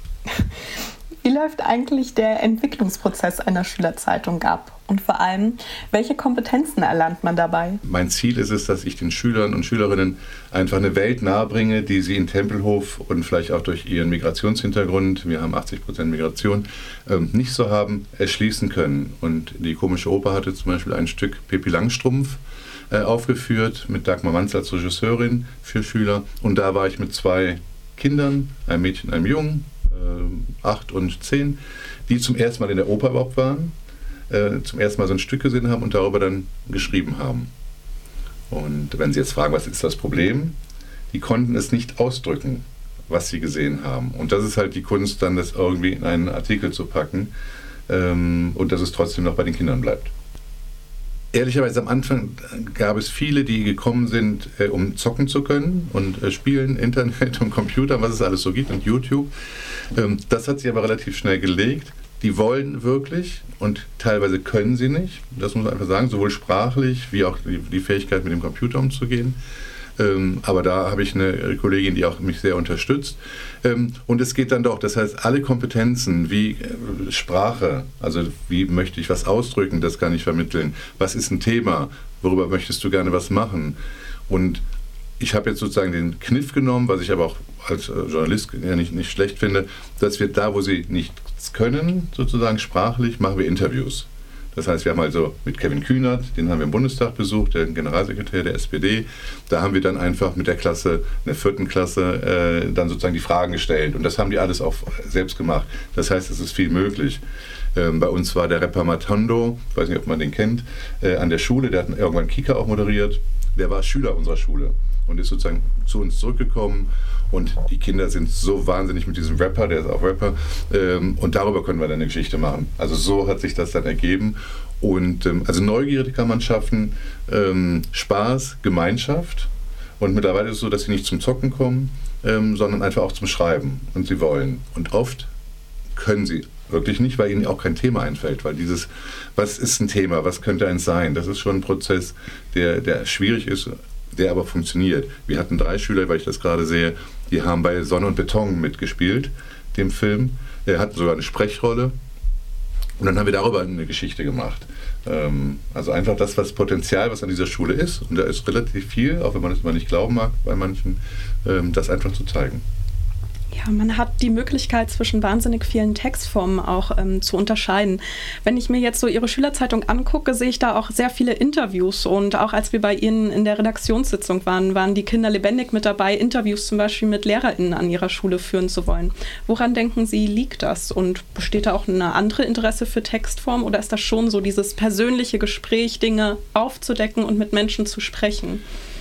Wie läuft eigentlich der Entwicklungsprozess einer Schülerzeitung ab? Und vor allem, welche Kompetenzen erlernt man dabei? Mein Ziel ist es, dass ich den Schülern und Schülerinnen einfach eine Welt nahebringe, die sie in Tempelhof und vielleicht auch durch ihren Migrationshintergrund, wir haben achtzig Prozent Migration, ähm, nicht so haben, erschließen können. Und die Komische Oper hatte zum Beispiel ein Stück Pippi Langstrumpf äh, aufgeführt mit Dagmar Manz als Regisseurin für Schüler. Und da war ich mit zwei Kindern, einem Mädchen, einem Jungen, acht und zehn, die zum ersten Mal in der Oper überhaupt waren, äh, zum ersten Mal so ein Stück gesehen haben und darüber dann geschrieben haben. Und wenn Sie jetzt fragen, was ist das Problem? Die konnten es nicht ausdrücken, was sie gesehen haben. Und das ist halt die Kunst, dann das irgendwie in einen Artikel zu packen ähm, und dass es trotzdem noch bei den Kindern bleibt. Ehrlicherweise am Anfang gab es viele, die gekommen sind, äh, um zocken zu können und äh, spielen, Internet und Computer, was es alles so gibt und YouTube. Ähm, das hat sich aber relativ schnell gelegt. Die wollen wirklich und teilweise können sie nicht. Das muss man einfach sagen, sowohl sprachlich wie auch die, die Fähigkeit, mit dem Computer umzugehen. Ähm, aber da habe ich eine Kollegin, die auch mich sehr unterstützt. Ähm, und es geht dann doch, das heißt, alle Kompetenzen wie äh, Sprache, also wie möchte ich was ausdrücken, das kann ich vermitteln. Was ist ein Thema? Worüber möchtest du gerne was machen? Und ich habe jetzt sozusagen den Kniff genommen, was ich aber auch als äh, Journalist ja nicht, nicht schlecht finde, dass wir da, wo sie nichts können, sozusagen sprachlich, machen wir Interviews. Das heißt, wir haben also mit Kevin Kühnert, den haben wir im Bundestag besucht, der Generalsekretär der S P D. Da haben wir dann einfach mit der Klasse, in der vierten Klasse, äh, dann sozusagen die Fragen gestellt. Und das haben die alles auch selbst gemacht. Das heißt, es ist viel möglich. Ähm, bei uns war der Rapper Matondo, ich weiß nicht, ob man den kennt, äh, an der Schule, der hat irgendwann Kika auch moderiert. Der war Schüler unserer Schule und ist sozusagen zu uns zurückgekommen. Und die Kinder sind so wahnsinnig mit diesem Rapper, der ist auch Rapper, ähm, und darüber können wir dann eine Geschichte machen. Also so hat sich das dann ergeben. Und ähm, also Neugierde kann man schaffen, ähm, Spaß, Gemeinschaft. Und mittlerweile ist es so, dass sie nicht zum Zocken kommen, ähm, sondern einfach auch zum Schreiben. Und sie wollen. Und oft können sie wirklich nicht, weil ihnen auch kein Thema einfällt. Weil dieses, was ist ein Thema, was könnte eins sein, das ist schon ein Prozess, der, der schwierig ist, der aber funktioniert. Wir hatten drei Schüler, weil ich das gerade sehe, die haben bei Sonne und Beton mitgespielt, dem Film. Er hat sogar eine Sprechrolle. Und dann haben wir darüber eine Geschichte gemacht. Ähm, also einfach das, was Potenzial, was an dieser Schule ist, und da ist relativ viel, auch wenn man es mal nicht glauben mag bei manchen, ähm, das einfach zu zeigen. Ja, man hat die Möglichkeit, zwischen wahnsinnig vielen Textformen auch ähm, zu unterscheiden. Wenn ich mir jetzt so Ihre Schülerzeitung angucke, sehe ich da auch sehr viele Interviews. Und auch als wir bei Ihnen in der Redaktionssitzung waren, waren die Kinder lebendig mit dabei, Interviews zum Beispiel mit LehrerInnen an ihrer Schule führen zu wollen. Woran denken Sie, liegt das? Und besteht da auch eine andere Interesse für Textform? Oder ist das schon so dieses persönliche Gespräch, Dinge aufzudecken und mit Menschen zu sprechen?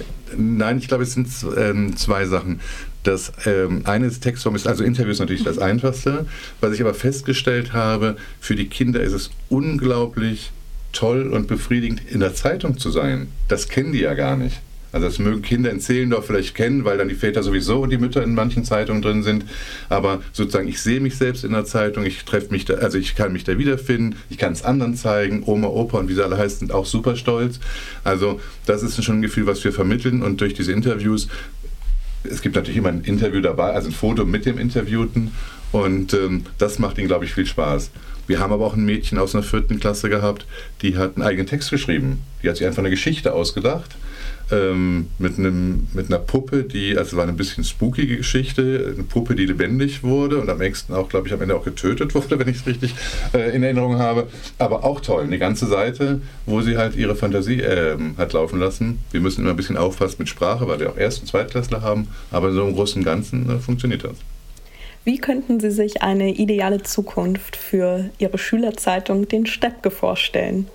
Nein, ich glaube, es sind ähm, zwei Sachen. Das ähm, eine ist Textform, ist also Interviews natürlich das Einfachste. Was ich aber festgestellt habe, für die Kinder ist es unglaublich toll und befriedigend, in der Zeitung zu sein. Das kennen die ja gar nicht. Also das mögen Kinder in Zehlendorf vielleicht kennen, weil dann die Väter sowieso und die Mütter in manchen Zeitungen drin sind. Aber sozusagen, ich sehe mich selbst in der Zeitung, ich treffe mich da, also ich kann mich da wiederfinden, ich kann es anderen zeigen, Oma, Opa und wie sie alle heißen, sind auch super stolz. Also das ist schon ein Gefühl, was wir vermitteln, und durch diese Interviews, es gibt natürlich immer ein Interview dabei, also ein Foto mit dem Interviewten, und ähm, das macht ihnen, glaube ich, viel Spaß. Wir haben aber auch ein Mädchen aus einer vierten Klasse gehabt, die hat einen eigenen Text geschrieben. Die hat sich einfach eine Geschichte ausgedacht, ähm, mit, einem, mit einer Puppe, die, also war eine bisschen spookige Geschichte, eine Puppe, die lebendig wurde und am nächsten auch, glaube ich, am Ende auch getötet wurde, wenn ich es richtig äh, in Erinnerung habe. Aber auch toll, eine ganze Seite, wo sie halt ihre Fantasie äh, hat laufen lassen. Wir müssen immer ein bisschen aufpassen mit Sprache, weil wir auch Erst- und Zweitklässler haben, aber so im Großen und Ganzen äh, funktioniert das. Wie könnten Sie sich eine ideale Zukunft für Ihre Schülerzeitung, den Steppke, vorstellen?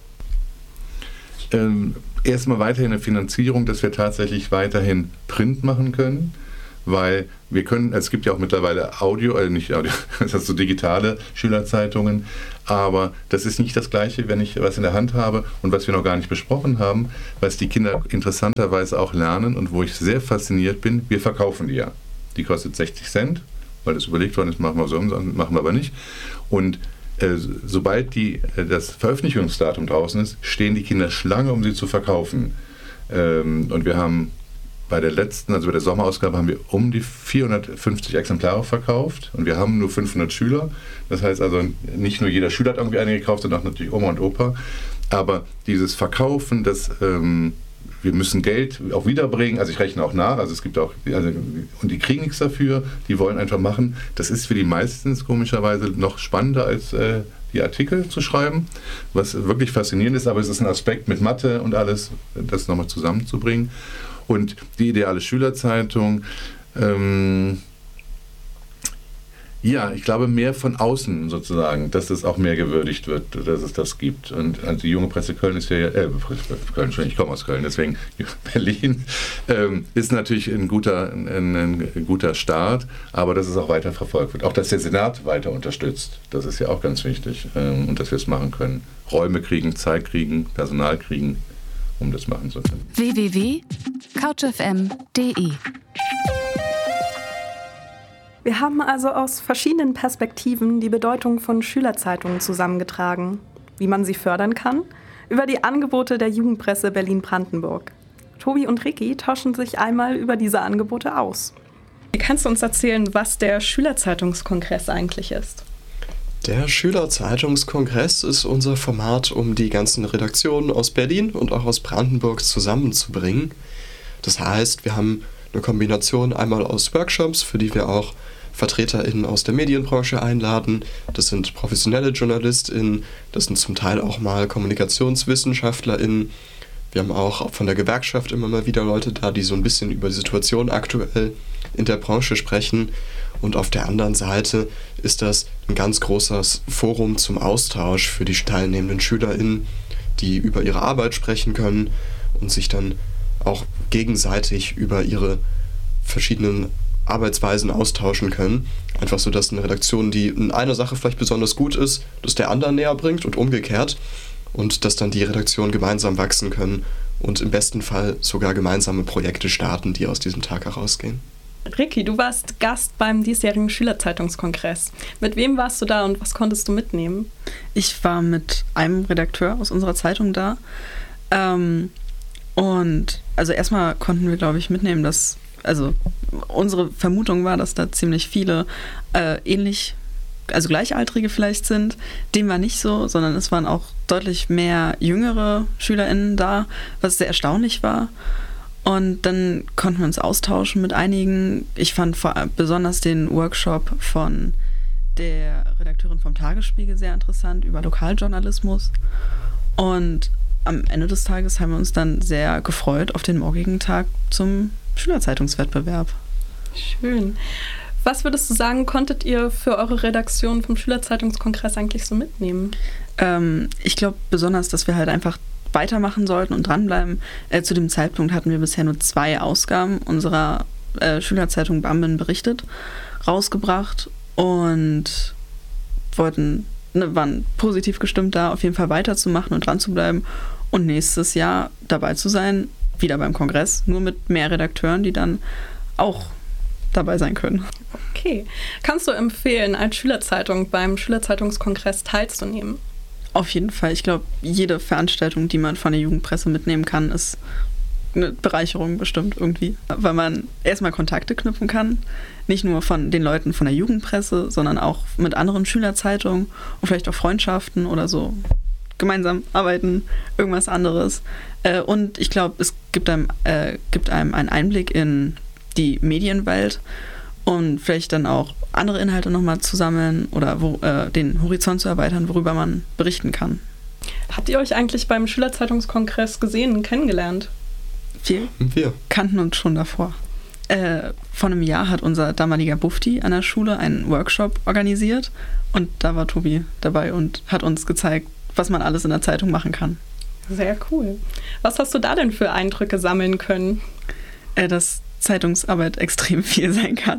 Ähm, erstmal weiterhin eine Finanzierung, dass wir tatsächlich weiterhin Print machen können, weil wir können, es gibt ja auch mittlerweile Audio, äh nicht Audio, das heißt so digitale Schülerzeitungen, aber das ist nicht das Gleiche, wenn ich was in der Hand habe und was wir noch gar nicht besprochen haben, was die Kinder interessanterweise auch lernen und wo ich sehr fasziniert bin, wir verkaufen die ja. Die kostet sechzig Cent, weil das überlegt worden ist, machen wir so, machen wir aber nicht. Und äh, sobald die, äh, das Veröffentlichungsdatum draußen ist, stehen die Kinder Schlange, um sie zu verkaufen. Ähm, und wir haben bei der letzten, also bei der Sommerausgabe, haben wir um die vierhundertfünfzig Exemplare verkauft und wir haben nur fünfhundert Schüler. Das heißt also, nicht nur jeder Schüler hat irgendwie eine gekauft, sondern auch natürlich Oma und Opa. Aber dieses Verkaufen, das ähm, wir müssen Geld auch wiederbringen, also ich rechne auch nach, also es gibt auch, also, und die kriegen nichts dafür, die wollen einfach machen. Das ist für die meisten komischerweise noch spannender als äh, die Artikel zu schreiben, was wirklich faszinierend ist, aber es ist ein Aspekt mit Mathe und alles, das nochmal zusammenzubringen. Und die ideale Schülerzeitung, ähm, ja, ich glaube mehr von außen sozusagen, dass es auch mehr gewürdigt wird, dass es das gibt. Und also die junge Presse Köln ist ja, äh, Köln, ich komme aus Köln, deswegen Berlin, ähm, ist natürlich ein guter, ein, ein guter Start, aber dass es auch weiter verfolgt wird. Auch, dass der Senat weiter unterstützt, das ist ja auch ganz wichtig, ähm, und dass wir es machen können. Räume kriegen, Zeit kriegen, Personal kriegen, um das machen zu können. w w w punkt couch f m punkt d e Wir haben also aus verschiedenen Perspektiven die Bedeutung von Schülerzeitungen zusammengetragen, wie man sie fördern kann, über die Angebote der Jugendpresse Berlin-Brandenburg. Tobi und Ricky tauschen sich einmal über diese Angebote aus. Kannst du uns erzählen, was der Schülerzeitungskongress eigentlich ist? Der Schülerzeitungskongress ist unser Format, um die ganzen Redaktionen aus Berlin und auch aus Brandenburg zusammenzubringen. Das heißt, wir haben eine Kombination einmal aus Workshops, für die wir auch VertreterInnen aus der Medienbranche einladen. Das sind professionelle JournalistInnen, das sind zum Teil auch mal KommunikationswissenschaftlerInnen. Wir haben auch von der Gewerkschaft immer mal wieder Leute da, die so ein bisschen über die Situation aktuell in der Branche sprechen. Und auf der anderen Seite ist das ein ganz großes Forum zum Austausch für die teilnehmenden SchülerInnen, die über ihre Arbeit sprechen können und sich dann auch gegenseitig über ihre verschiedenen Arbeitsweisen austauschen können. Einfach so, dass eine Redaktion, die in einer Sache vielleicht besonders gut ist, das der anderen näher bringt und umgekehrt. Und dass dann die Redaktionen gemeinsam wachsen können und im besten Fall sogar gemeinsame Projekte starten, die aus diesem Tag herausgehen. Ricky, du warst Gast beim diesjährigen Schülerzeitungskongress. Mit wem warst du da und was konntest du mitnehmen? Ich war mit einem Redakteur aus unserer Zeitung da. Ähm, und also erstmal konnten wir, glaube ich, mitnehmen, dass, also unsere Vermutung war, dass da ziemlich viele äh, ähnlich, also Gleichaltrige vielleicht sind. Dem war nicht so, sondern es waren auch deutlich mehr jüngere SchülerInnen da, was sehr erstaunlich war. Und dann konnten wir uns austauschen mit einigen. Ich fand vor allem besonders den Workshop von der Redakteurin vom Tagesspiegel sehr interessant über Lokaljournalismus. Und am Ende des Tages haben wir uns dann sehr gefreut auf den morgigen Tag zum Schülerzeitungswettbewerb. Schön. Was würdest du sagen, konntet ihr für eure Redaktion vom Schülerzeitungskongress eigentlich so mitnehmen? Ähm, ich glaube besonders, dass wir halt einfach weitermachen sollten und dranbleiben. Äh, zu dem Zeitpunkt hatten wir bisher nur zwei Ausgaben unserer äh, Schülerzeitung Bamben berichtet, rausgebracht und wollten, ne, waren positiv gestimmt da, auf jeden Fall weiterzumachen und dran zu bleiben und nächstes Jahr dabei zu sein, wieder beim Kongress, nur mit mehr Redakteuren, die dann auch dabei sein können. Okay. Kannst du empfehlen, als Schülerzeitung beim Schülerzeitungskongress teilzunehmen? Auf jeden Fall. Ich glaube, jede Veranstaltung, die man von der Jugendpresse mitnehmen kann, ist eine Bereicherung bestimmt irgendwie. Weil man erstmal Kontakte knüpfen kann, nicht nur von den Leuten von der Jugendpresse, sondern auch mit anderen Schülerzeitungen und vielleicht auch Freundschaften oder so gemeinsam arbeiten, irgendwas anderes. Äh, und ich glaube, es gibt einem, äh, gibt einem einen Einblick in die Medienwelt und vielleicht dann auch andere Inhalte nochmal zu sammeln oder wo, äh, den Horizont zu erweitern, worüber man berichten kann. Habt ihr euch eigentlich beim Schülerzeitungskongress gesehen und kennengelernt? Viel. Wir kannten uns schon davor. Äh, vor einem Jahr hat unser damaliger Bufti an der Schule einen Workshop organisiert und da war Tobi dabei und hat uns gezeigt, was man alles in der Zeitung machen kann. Sehr cool. Was hast du da denn für Eindrücke sammeln können? Äh, dass Zeitungsarbeit extrem viel sein kann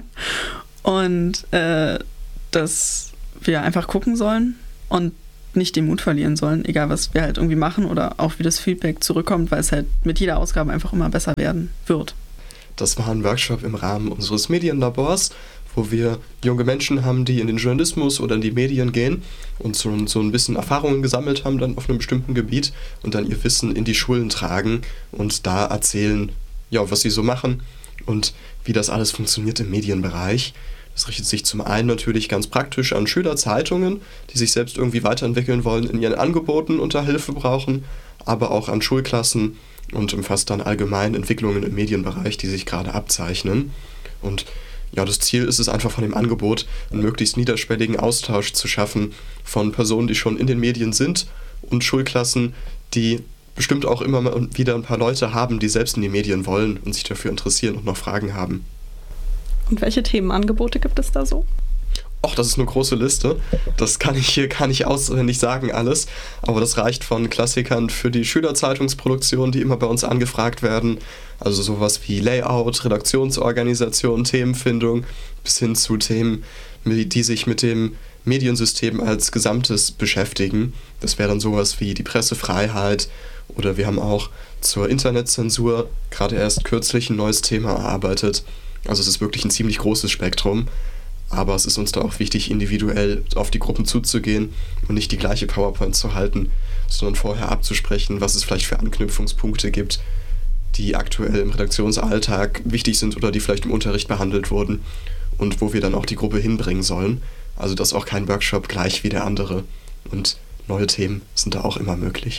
und äh, dass wir einfach gucken sollen und nicht den Mut verlieren sollen, egal was wir halt irgendwie machen oder auch wie das Feedback zurückkommt, weil es halt mit jeder Ausgabe einfach immer besser werden wird. Das war ein Workshop im Rahmen unseres Medienlabors, wo wir junge Menschen haben, die in den Journalismus oder in die Medien gehen und so, so ein bisschen Erfahrungen gesammelt haben dann auf einem bestimmten Gebiet und dann ihr Wissen in die Schulen tragen und da erzählen, ja, was sie so machen und wie das alles funktioniert im Medienbereich. Das richtet sich zum einen natürlich ganz praktisch an Schülerzeitungen, die sich selbst irgendwie weiterentwickeln wollen, in ihren Angeboten und da Hilfe brauchen, aber auch an Schulklassen und umfasst dann allgemein Entwicklungen im Medienbereich, die sich gerade abzeichnen. Und ja, das Ziel ist es einfach von dem Angebot, einen möglichst niederschwelligen Austausch zu schaffen von Personen, die schon in den Medien sind und Schulklassen, die bestimmt auch immer mal wieder ein paar Leute haben, die selbst in die Medien wollen und sich dafür interessieren und noch Fragen haben. Und welche Themenangebote gibt es da so? Och, das ist eine große Liste. Das kann ich hier gar nicht auswendig sagen alles. Aber das reicht von Klassikern für die Schülerzeitungsproduktion, die immer bei uns angefragt werden. Also sowas wie Layout, Redaktionsorganisation, Themenfindung, bis hin zu Themen, die sich mit dem Mediensystem als Gesamtes beschäftigen. Das wäre dann sowas wie die Pressefreiheit. Oder wir haben auch zur Internetzensur gerade erst kürzlich ein neues Thema erarbeitet. Also es ist wirklich ein ziemlich großes Spektrum, aber es ist uns da auch wichtig, individuell auf die Gruppen zuzugehen und nicht die gleiche PowerPoint zu halten, sondern vorher abzusprechen, was es vielleicht für Anknüpfungspunkte gibt, die aktuell im Redaktionsalltag wichtig sind oder die vielleicht im Unterricht behandelt wurden und wo wir dann auch die Gruppe hinbringen sollen. Also das ist auch kein Workshop gleich wie der andere und neue Themen sind da auch immer möglich.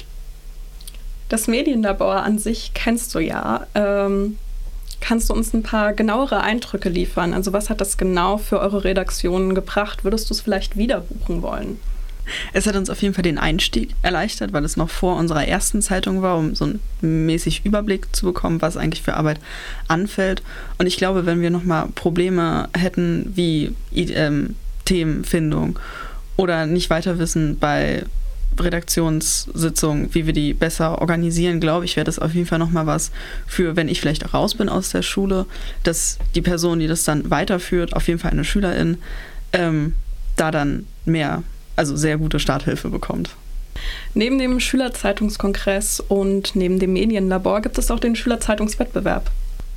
Das Medienlabor an sich kennst du ja. Ähm Kannst du uns ein paar genauere Eindrücke liefern? Also was hat das genau für eure Redaktionen gebracht? Würdest du es vielleicht wieder buchen wollen? Es hat uns auf jeden Fall den Einstieg erleichtert, weil es noch vor unserer ersten Zeitung war, um so einen mäßig Überblick zu bekommen, was eigentlich für Arbeit anfällt. Und ich glaube, wenn wir nochmal Probleme hätten wie ähm, Themenfindung oder nicht weiter wissen bei Redaktionssitzungen, wie wir die besser organisieren, glaube ich, wäre das auf jeden Fall nochmal was für, wenn ich vielleicht raus bin aus der Schule, dass die Person, die das dann weiterführt, auf jeden Fall eine Schülerin, ähm, da dann mehr, also sehr gute Starthilfe bekommt. Neben dem Schülerzeitungskongress und neben dem Medienlabor gibt es auch den Schülerzeitungswettbewerb.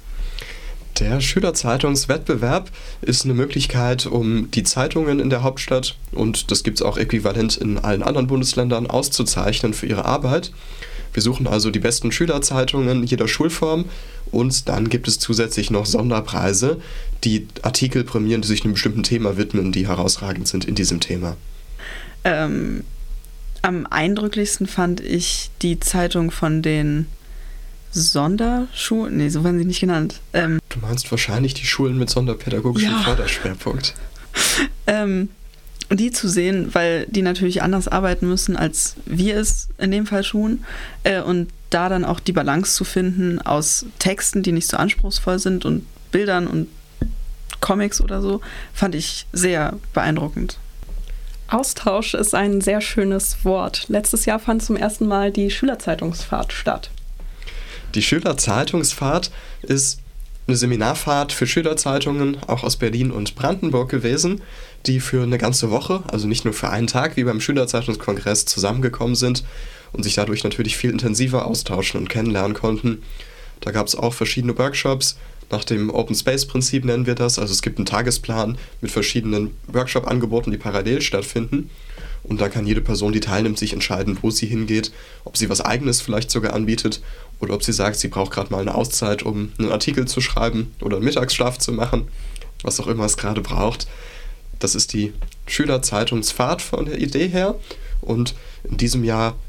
Der Schülerzeitungswettbewerb ist eine Möglichkeit, um die Zeitungen in der Hauptstadt, und das gibt es auch äquivalent in allen anderen Bundesländern, auszuzeichnen für ihre Arbeit. Wir suchen also die besten Schülerzeitungen jeder Schulform und dann gibt es zusätzlich noch Sonderpreise, die Artikel prämieren, die sich einem bestimmten Thema widmen, die herausragend sind in diesem Thema. Ähm, am eindrücklichsten fand ich die Zeitung von den Sonderschulen, nee, so werden sie nicht genannt. Ähm, du meinst wahrscheinlich die Schulen mit sonderpädagogischem ja. Förderschwerpunkt. ähm, die zu sehen, weil die natürlich anders arbeiten müssen, als wir es in dem Fall tun. Äh, und da dann auch die Balance zu finden aus Texten, die nicht so anspruchsvoll sind und Bildern und Comics oder so, fand ich sehr beeindruckend. Austausch ist ein sehr schönes Wort. Letztes Jahr fand zum ersten Mal die Schülerzeitungsfahrt statt. Die Schülerzeitungsfahrt ist eine Seminarfahrt für Schülerzeitungen, auch aus Berlin und Brandenburg gewesen, die für eine ganze Woche, also nicht nur für einen Tag wie beim Schülerzeitungskongress, zusammengekommen sind und sich dadurch natürlich viel intensiver austauschen und kennenlernen konnten. Da gab es auch verschiedene Workshops, nach dem Open Space Prinzip nennen wir das, also es gibt einen Tagesplan mit verschiedenen Workshop-Angeboten, die parallel stattfinden. Und da kann jede Person, die teilnimmt, sich entscheiden, wo sie hingeht, ob sie was Eigenes vielleicht sogar anbietet oder ob sie sagt, sie braucht gerade mal eine Auszeit, um einen Artikel zu schreiben oder einen Mittagsschlaf zu machen, was auch immer es gerade braucht. Das ist die Schülerzeitungsfahrt von der Idee her und in diesem Jahr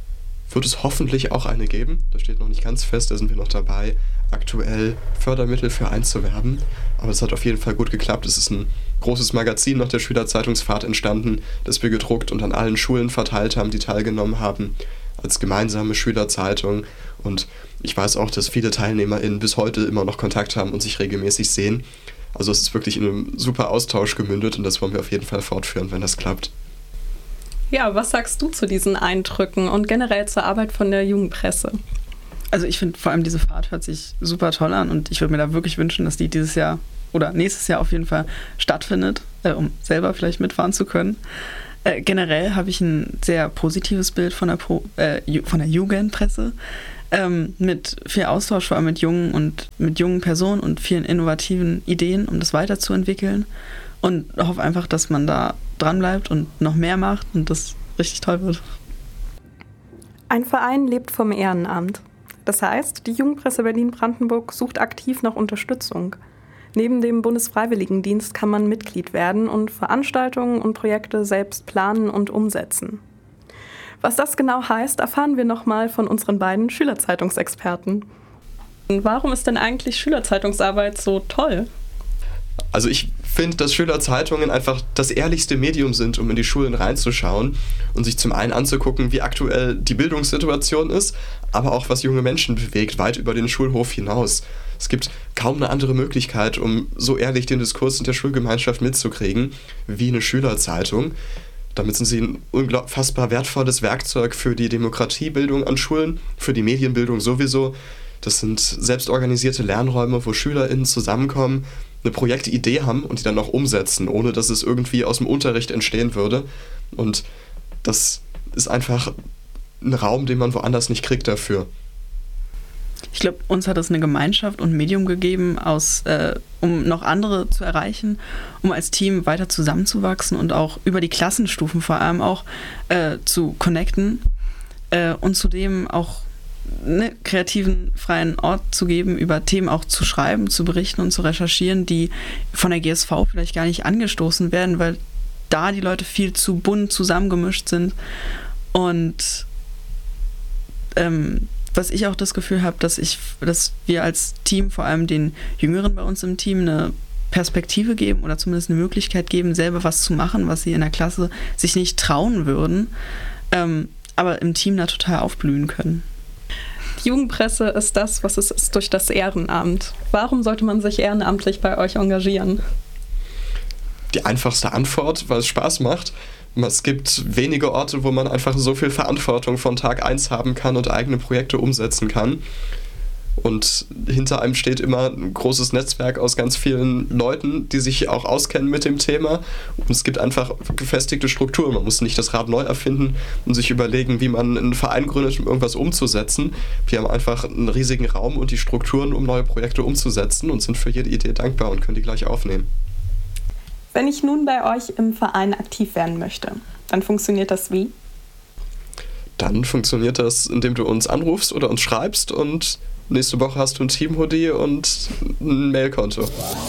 wird es hoffentlich auch eine geben. Da steht noch nicht ganz fest, da sind wir noch dabei, aktuell Fördermittel für einzuwerben. Aber es hat auf jeden Fall gut geklappt. Es ist ein großes Magazin nach der Schülerzeitungsfahrt entstanden, das wir gedruckt und an allen Schulen verteilt haben, die teilgenommen haben, als gemeinsame Schülerzeitung. Und ich weiß auch, dass viele TeilnehmerInnen bis heute immer noch Kontakt haben und sich regelmäßig sehen. Also es ist wirklich in einem super Austausch gemündet und das wollen wir auf jeden Fall fortführen, wenn das klappt. Ja, was sagst du zu diesen Eindrücken und generell zur Arbeit von der Jugendpresse? Also ich finde vor allem diese Fahrt hört sich super toll an und ich würde mir da wirklich wünschen, dass die dieses Jahr oder nächstes Jahr auf jeden Fall stattfindet, äh, um selber vielleicht mitfahren zu können. Äh, generell habe ich ein sehr positives Bild von der, Pro, äh, von der Jugendpresse, ähm, mit viel Austausch, vor allem mit jungen und mit jungen Personen und vielen innovativen Ideen, um das weiterzuentwickeln. Und hoffe einfach, dass man da dranbleibt und noch mehr macht und das richtig toll wird. Ein Verein lebt vom Ehrenamt. Das heißt, die Jugendpresse Berlin-Brandenburg sucht aktiv nach Unterstützung. Neben dem Bundesfreiwilligendienst kann man Mitglied werden und Veranstaltungen und Projekte selbst planen und umsetzen. Was das genau heißt, erfahren wir nochmal von unseren beiden Schülerzeitungsexperten. Warum ist denn eigentlich Schülerzeitungsarbeit so toll? Also ich finde, dass Schülerzeitungen einfach das ehrlichste Medium sind, um in die Schulen reinzuschauen und sich zum einen anzugucken, wie aktuell die Bildungssituation ist, aber auch was junge Menschen bewegt, weit über den Schulhof hinaus. Es gibt kaum eine andere Möglichkeit, um so ehrlich den Diskurs in der Schulgemeinschaft mitzukriegen, wie eine Schülerzeitung. Damit sind sie ein unfassbar wertvolles Werkzeug für die Demokratiebildung an Schulen, für die Medienbildung sowieso. Das sind selbstorganisierte Lernräume, wo SchülerInnen zusammenkommen, eine Projektidee haben und die dann auch umsetzen, ohne dass es irgendwie aus dem Unterricht entstehen würde. Und das ist einfach ein Raum, den man woanders nicht kriegt dafür. Ich glaube, uns hat es eine Gemeinschaft und ein Medium gegeben, aus, äh, um noch andere zu erreichen, um als Team weiter zusammenzuwachsen und auch über die Klassenstufen vor allem auch äh, zu connecten äh, und zudem auch einen kreativen, freien Ort zu geben, über Themen auch zu schreiben, zu berichten und zu recherchieren, die von der G S V vielleicht gar nicht angestoßen werden, weil da die Leute viel zu bunt zusammengemischt sind. Und ähm, was ich auch das Gefühl habe, dass ich, dass wir als Team, vor allem den Jüngeren bei uns im Team, eine Perspektive geben oder zumindest eine Möglichkeit geben, selber was zu machen, was sie in der Klasse sich nicht trauen würden, ähm, aber im Team da total aufblühen können. Die Jugendpresse ist das, was es ist durch das Ehrenamt. Warum sollte man sich ehrenamtlich bei euch engagieren? Die einfachste Antwort, weil es Spaß macht. Es gibt wenige Orte, wo man einfach so viel Verantwortung von Tag eins haben kann und eigene Projekte umsetzen kann. Und hinter einem steht immer ein großes Netzwerk aus ganz vielen Leuten, die sich auch auskennen mit dem Thema. Und es gibt einfach gefestigte Strukturen. Man muss nicht das Rad neu erfinden und sich überlegen, wie man einen Verein gründet, um irgendwas umzusetzen. Wir haben einfach einen riesigen Raum und die Strukturen, um neue Projekte umzusetzen und sind für jede Idee dankbar und können die gleich aufnehmen. Wenn ich nun bei euch im Verein aktiv werden möchte, dann funktioniert das wie? Dann funktioniert das, indem du uns anrufst oder uns schreibst und nächste Woche hast du ein Team-Hoodie und ein Mailkonto.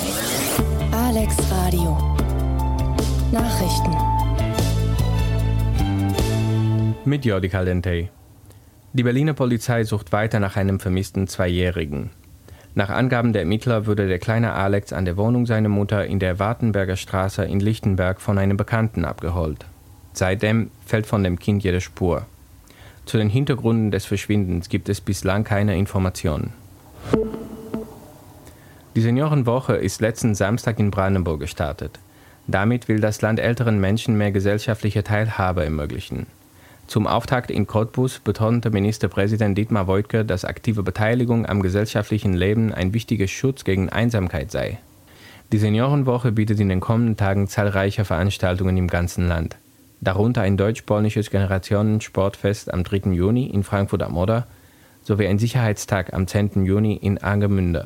Alex Radio. Nachrichten. Mit Jordi Caldentey. Die Berliner Polizei sucht weiter nach einem vermissten Zweijährigen. Nach Angaben der Ermittler wurde der kleine Alex an der Wohnung seiner Mutter in der Wartenberger Straße in Lichtenberg von einem Bekannten abgeholt. Seitdem fällt von dem Kind jede Spur. Zu den Hintergründen des Verschwindens gibt es bislang keine Informationen. Die Seniorenwoche ist letzten Samstag in Brandenburg gestartet. Damit will das Land älteren Menschen mehr gesellschaftliche Teilhabe ermöglichen. Zum Auftakt in Cottbus betonte Ministerpräsident Dietmar Woidke, dass aktive Beteiligung am gesellschaftlichen Leben ein wichtiger Schutz gegen Einsamkeit sei. Die Seniorenwoche bietet in den kommenden Tagen zahlreiche Veranstaltungen im ganzen Land. Darunter ein deutsch-polnisches Generationen-Sportfest am dritten Juni in Frankfurt am Oder sowie ein Sicherheitstag am zehnten Juni in Angermünde.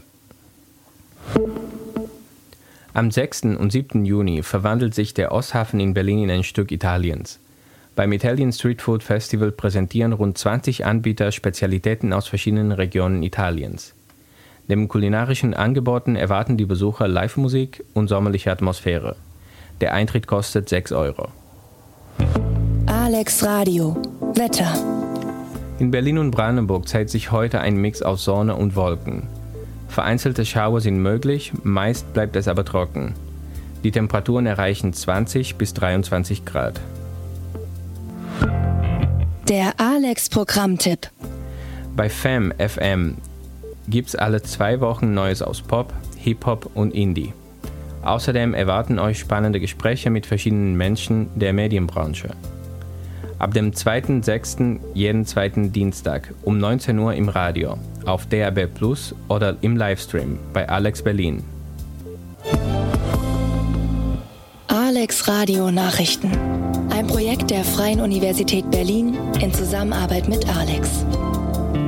Am sechsten und siebten Juni verwandelt sich der Osthafen in Berlin in ein Stück Italiens. Beim Italian Street Food Festival präsentieren rund zwanzig Anbieter Spezialitäten aus verschiedenen Regionen Italiens. Neben kulinarischen Angeboten erwarten die Besucher Live-Musik und sommerliche Atmosphäre. Der Eintritt kostet sechs Euro. Alex Radio. Wetter. In Berlin und Brandenburg zeigt sich heute ein Mix aus Sonne und Wolken. Vereinzelte Schauer sind möglich, meist bleibt es aber trocken. Die Temperaturen erreichen zwanzig bis dreiundzwanzig Grad. Der Alex-Programmtipp. Bei F A M F M gibt's alle zwei Wochen Neues aus Pop, Hip-Hop und Indie. Außerdem erwarten euch spannende Gespräche mit verschiedenen Menschen der Medienbranche. Ab dem zweiten sechsten jeden zweiten Dienstag um neunzehn Uhr im Radio, auf D A B plus oder im Livestream bei Alex Berlin. Alex Radio Nachrichten. Ein Projekt der Freien Universität Berlin in Zusammenarbeit mit Alex.